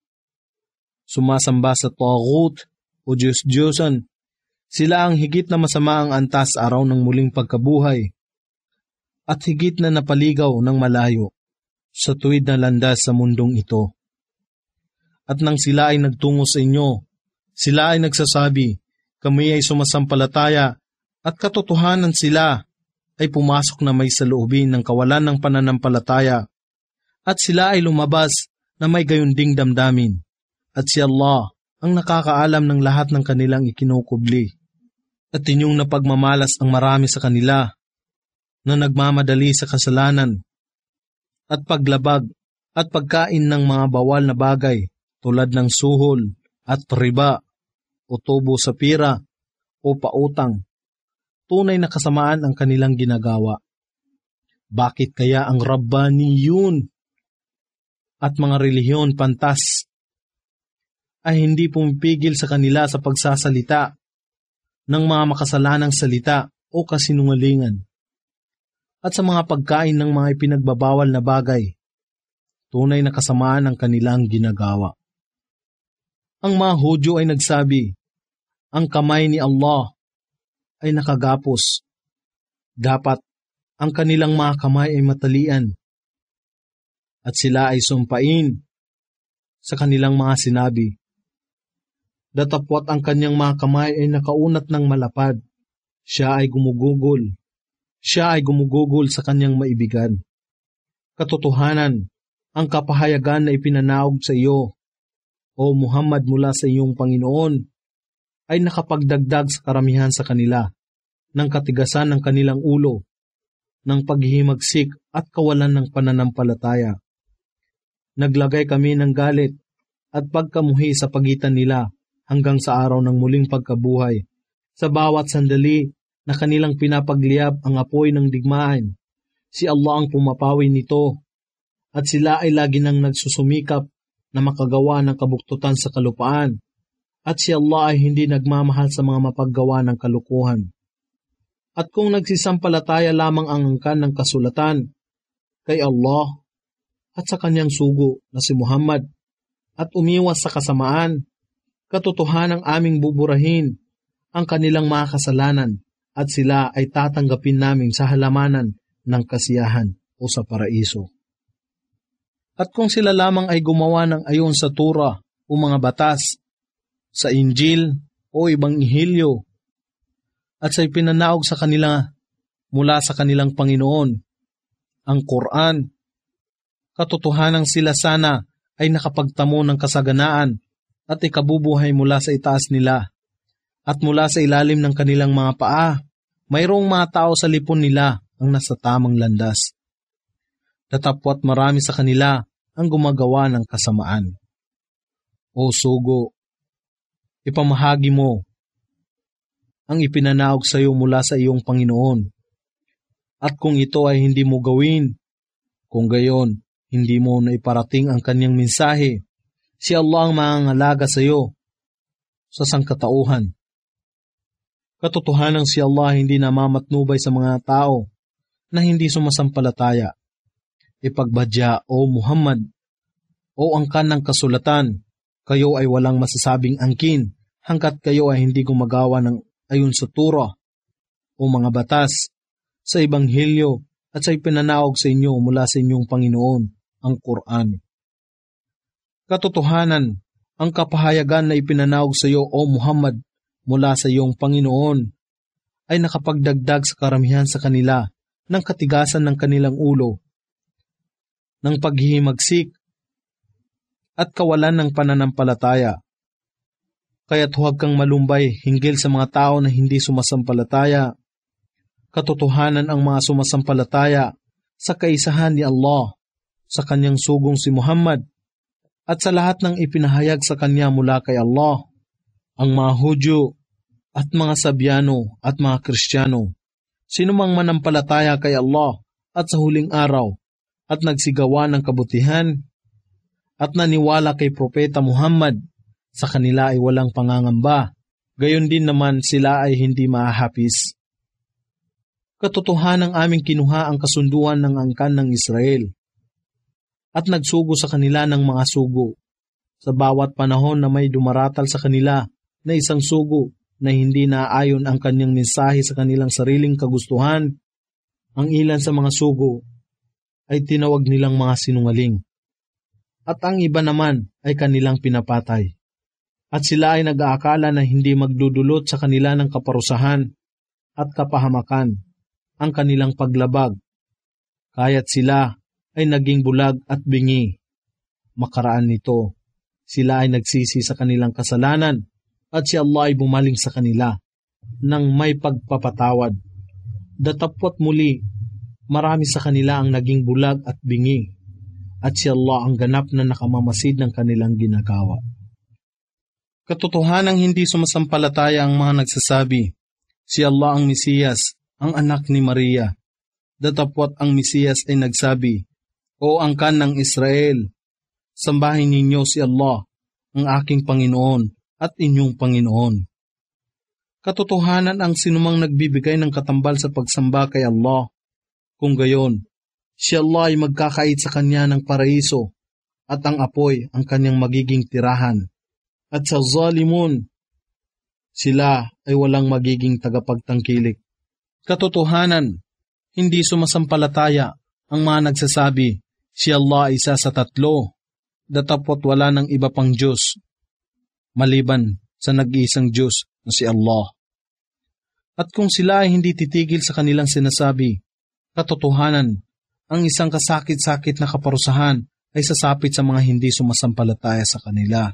Sumasamba sa taghut o Diyos-Diyosan, sila ang higit na masama ang antas araw ng muling pagkabuhay at higit na napaligaw ng malayo sa tuwid na landas sa mundong ito. At nang sila ay nagtungo sa inyo, sila ay nagsasabi, kami ay sumasampalataya at katotohanan sila ay pumasok na may saloobin ng kawalan ng pananampalataya at sila ay lumabas na may gayunding damdamin at si Allah ang nakakaalam ng lahat ng kanilang ikinukubli. At inyong napagmamalas ang marami sa kanila na nagmamadali sa kasalanan at paglabag at pagkain ng mga bawal na bagay tulad ng suhol at riba o tubo sa pira o pautang. Tunay na kasamaan ang kanilang ginagawa. Bakit kaya ang Rabbaniyun at mga relihiyon pantas ay hindi pumipigil sa kanila sa pagsasalita ng mga makasalanang salita o kasinungalingan at sa mga pagkain ng mga ipinagbabawal na bagay? Tunay na kasamaan ang kanilang ginagawa. Ang mga Hudyo ay nagsabi, ang kamay ni Allah ay nakagapos. Dapat ang kanilang mga kamay ay matalian at sila ay sumpain sa kanilang mga sinabi. Datapwat ang kanyang mga kamay ay nakaunat ng malapad. Siya ay gumugugol. Siya ay gumugugol sa kanyang maibigan. Katotohanan, ang kapahayagan na ipinanaog sa iyo, O Muhammad, mula sa iyong Panginoon, ay nakapagdagdag sa karamihan sa kanila ng katigasan ng kanilang ulo, ng paghihimagsik at kawalan ng pananampalataya. Naglagay kami ng galit at pagkamuhi sa pagitan nila hanggang sa araw ng muling pagkabuhay. Sa bawat sandali na kanilang pinapagliyab ang apoy ng digmaan, si Allah ang pumapawi nito at sila ay lagi nang nagsusumikap na makagawa ng kabuktutan sa kalupaan at si Allah ay hindi nagmamahal sa mga mapaggawa ng kalukuhan. At kung nagsisampalataya lamang ang angkan ng kasulatan kay Allah at sa kanyang sugo na si Muhammad at umiwas sa kasamaan, katotohanang aming buburahin ang kanilang mga kasalanan at sila ay tatanggapin namin sa halamanan ng kasiyahan o sa paraiso. At kung sila lamang ay gumawa ng ayon sa Torah o mga batas, sa Injil o ibang ihilyo, at sa ipinanaog sa kanila mula sa kanilang Panginoon, ang Quran, katotohanang sila sana ay nakapagtamo ng kasaganaan at ikabubuhay mula sa itaas nila. At mula sa ilalim ng kanilang mga paa, mayroong mga tao sa lipon nila ang nasa tamang landas. Datapwat marami sa kanila ang gumagawa ng kasamaan. O sugo, ipamahagi mo ang ipinanaog sa iyo mula sa iyong Panginoon. At kung ito ay hindi mo gawin, kung gayon, hindi mo na iparating ang kanyang mensahe, si Allah ang mangangalaga sa iyo sa sangkatauhan. Katotohanan si Allah hindi namamatnubay sa mga tao na hindi sumasampalataya. Ipagbadya, O Muhammad, o angkan ng kasulatan, kayo ay walang masasabing angkin hanggat kayo ay hindi gumagawa ng ayon sa Torah o mga batas, sa Ebanghelyo at sa ipinanaog sa inyo mula sa inyong Panginoon, ang Quran. Katotohanan, ang kapahayagan na ipinanaog sa iyo, O Muhammad, mula sa iyong Panginoon, ay nakapagdagdag sa karamihan sa kanila ng katigasan ng kanilang ulo, ng paghihimagsik at kawalan ng pananampalataya. Kaya't huwag kang malumbay hinggil sa mga tao na hindi sumasampalataya. Katotohanan ang mga sumasampalataya sa kaisahan ni Allah, sa kanyang sugong si Muhammad, at sa lahat ng ipinahayag sa kanya mula kay Allah, ang mga Hudyo at mga Sabyano at mga Kristiyano, sinumang manampalataya kay Allah at sa huling araw at nagsigawa ng kabutihan at naniwala kay Propeta Muhammad, sa kanila ay walang pangangamba, gayon din naman sila ay hindi mahahapis. Katotohanan aming kinuha ang kasunduan ng angkan ng Israel at nagsugo sa kanila ng mga sugo sa bawat panahon na may dumaratal sa kanila na isang sugo na hindi naaayon ang kanyang mensahe sa kanilang sariling kagustuhan. Ang ilan sa mga sugo ay tinawag nilang mga sinungaling at ang iba naman ay kanilang pinapatay. At sila ay nag-aakala na hindi magdudulot sa kanila ng kaparusahan at kapahamakan ang kanilang paglabag, kaya't sila ay naging bulag at bingi. Makaraan nito, sila ay nagsisi sa kanilang kasalanan at si Allah ay bumaling sa kanila ng may pagpapatawad. Datapwat muli, marami sa kanila ang naging bulag at bingi at si Allah ang ganap na nakamamasid ng kanilang ginagawa. Katotohanang hindi sumasampalataya ang mga nagsasabi, si Allah ang Mesiyas, ang anak ni Maria. Datapwat ang Mesiyas ay nagsabi, O angkan ng Israel, sambahin ninyo si Allah, ang aking Panginoon at inyong Panginoon. Katotohanan ang sinumang nagbibigay ng katambal sa pagsamba kay Allah. Kung gayon, si Allah ay magkakait sa kanya ng paraiso at ang apoy ang kanyang magiging tirahan. At sa zalimun, sila ay walang magiging tagapagtangkilik. Katotohanan, hindi sumasampalataya ang mga nagsasabi, si Allah ay isa sa tatlo, datapwat wala ng iba pang Diyos, maliban sa nag-iisang Diyos na si Allah. At kung sila ay hindi titigil sa kanilang sinasabi, katotohanan, ang isang kasakit-sakit na kaparusahan ay sasapit sa mga hindi sumasampalataya sa kanila.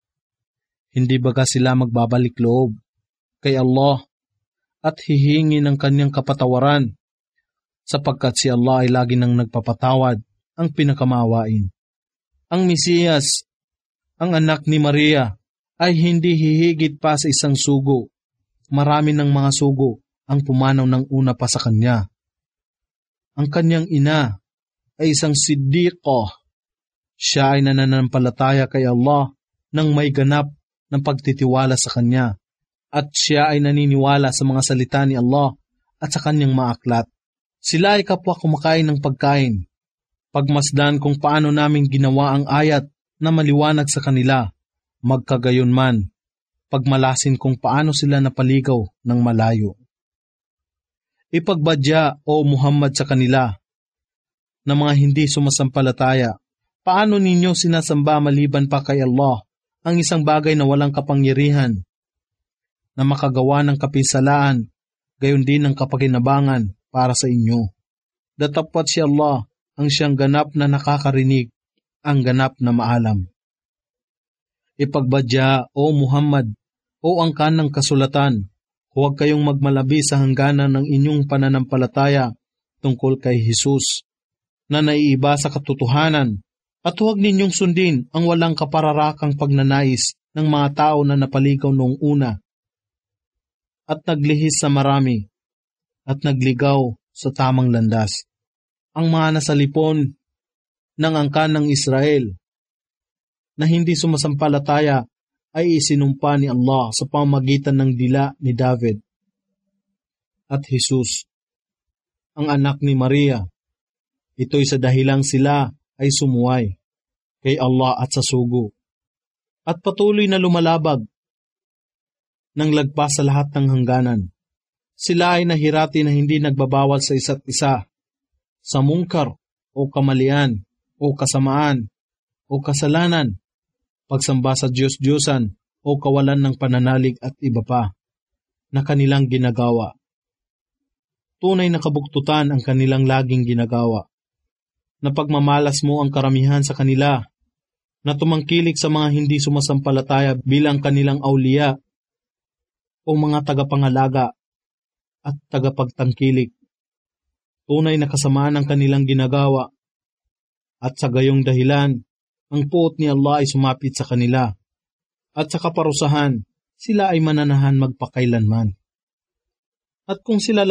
Hindi baga sila magbabalik loob kay Allah at hihingi ng kanyang kapatawaran, sapagkat si Allah ay lagi nang nagpapatawad, ang pinakamaawain. Ang Mesiyas, ang anak ni Maria, ay hindi hihigit pa sa isang sugo. Marami ng mga sugo ang pumanaw ng una pa sa kanya. Ang kanyang ina ay isang siddiqah. Siya ay nananampalataya kay Allah nang may ganap ng pagtitiwala sa kanya, at siya ay naniniwala sa mga salita ni Allah at sa kanyang mga aklat. Sila ay kapwa kumakain ng pagkain. Pagmasdan kung paano namin ginawa ang ayat na maliwanag sa kanila, magkagayon man, pagmalasin kung paano sila napaligaw ng malayo. Ipagbadya, O Muhammad, sa kanila na mga hindi sumasampalataya, paano ninyo sinasamba maliban pa kay Allah ang isang bagay na walang kapangyarihan, na makagawa ng kapisalaan, gayon din ng kapakinabangan para sa inyo. Datapwat si Allah ang siyang ganap na nakakarinig, ang ganap na maalam. Ipagbadya, O Muhammad, o angkan ng kasulatan, huwag kayong magmalabi sa hangganan ng inyong pananampalataya tungkol kay Jesus, na naiiba sa katotohanan, at huwag ninyong sundin ang walang kapararakang pagnanais ng mga tao na napaligaw noong una, at naglihis sa marami, at nagligaw sa tamang landas. Ang mga nasalipon ng angkan ng Israel na hindi sumasampalataya ay isinumpa ni Allah sa pamamagitan ng dila ni David at Jesus, ang anak ni Maria. Ito'y sa dahilang sila ay sumuway kay Allah at sa sugo, at patuloy na lumalabag ng lagpas sa lahat ng hangganan. Sila ay nahirati na hindi nagbabawal sa isa't isa, sa mungkar o kamalian o kasamaan o kasalanan, pagsamba sa Diyos-Diyosan o kawalan ng pananalig at iba pa na kanilang ginagawa. Tunay na kabuktutan ang kanilang laging ginagawa, na pagmamalas mo ang karamihan sa kanila, na tumangkilik sa mga hindi sumasampalataya bilang kanilang awliya o mga tagapangalaga, at tagapagtangkilik. Tunay na kasamaan ang kanilang ginagawa at sa gayong dahilan, ang puot ni Allah ay sumapit sa kanila at sa kaparusahan, sila ay mananahan magpakailanman. At kung sila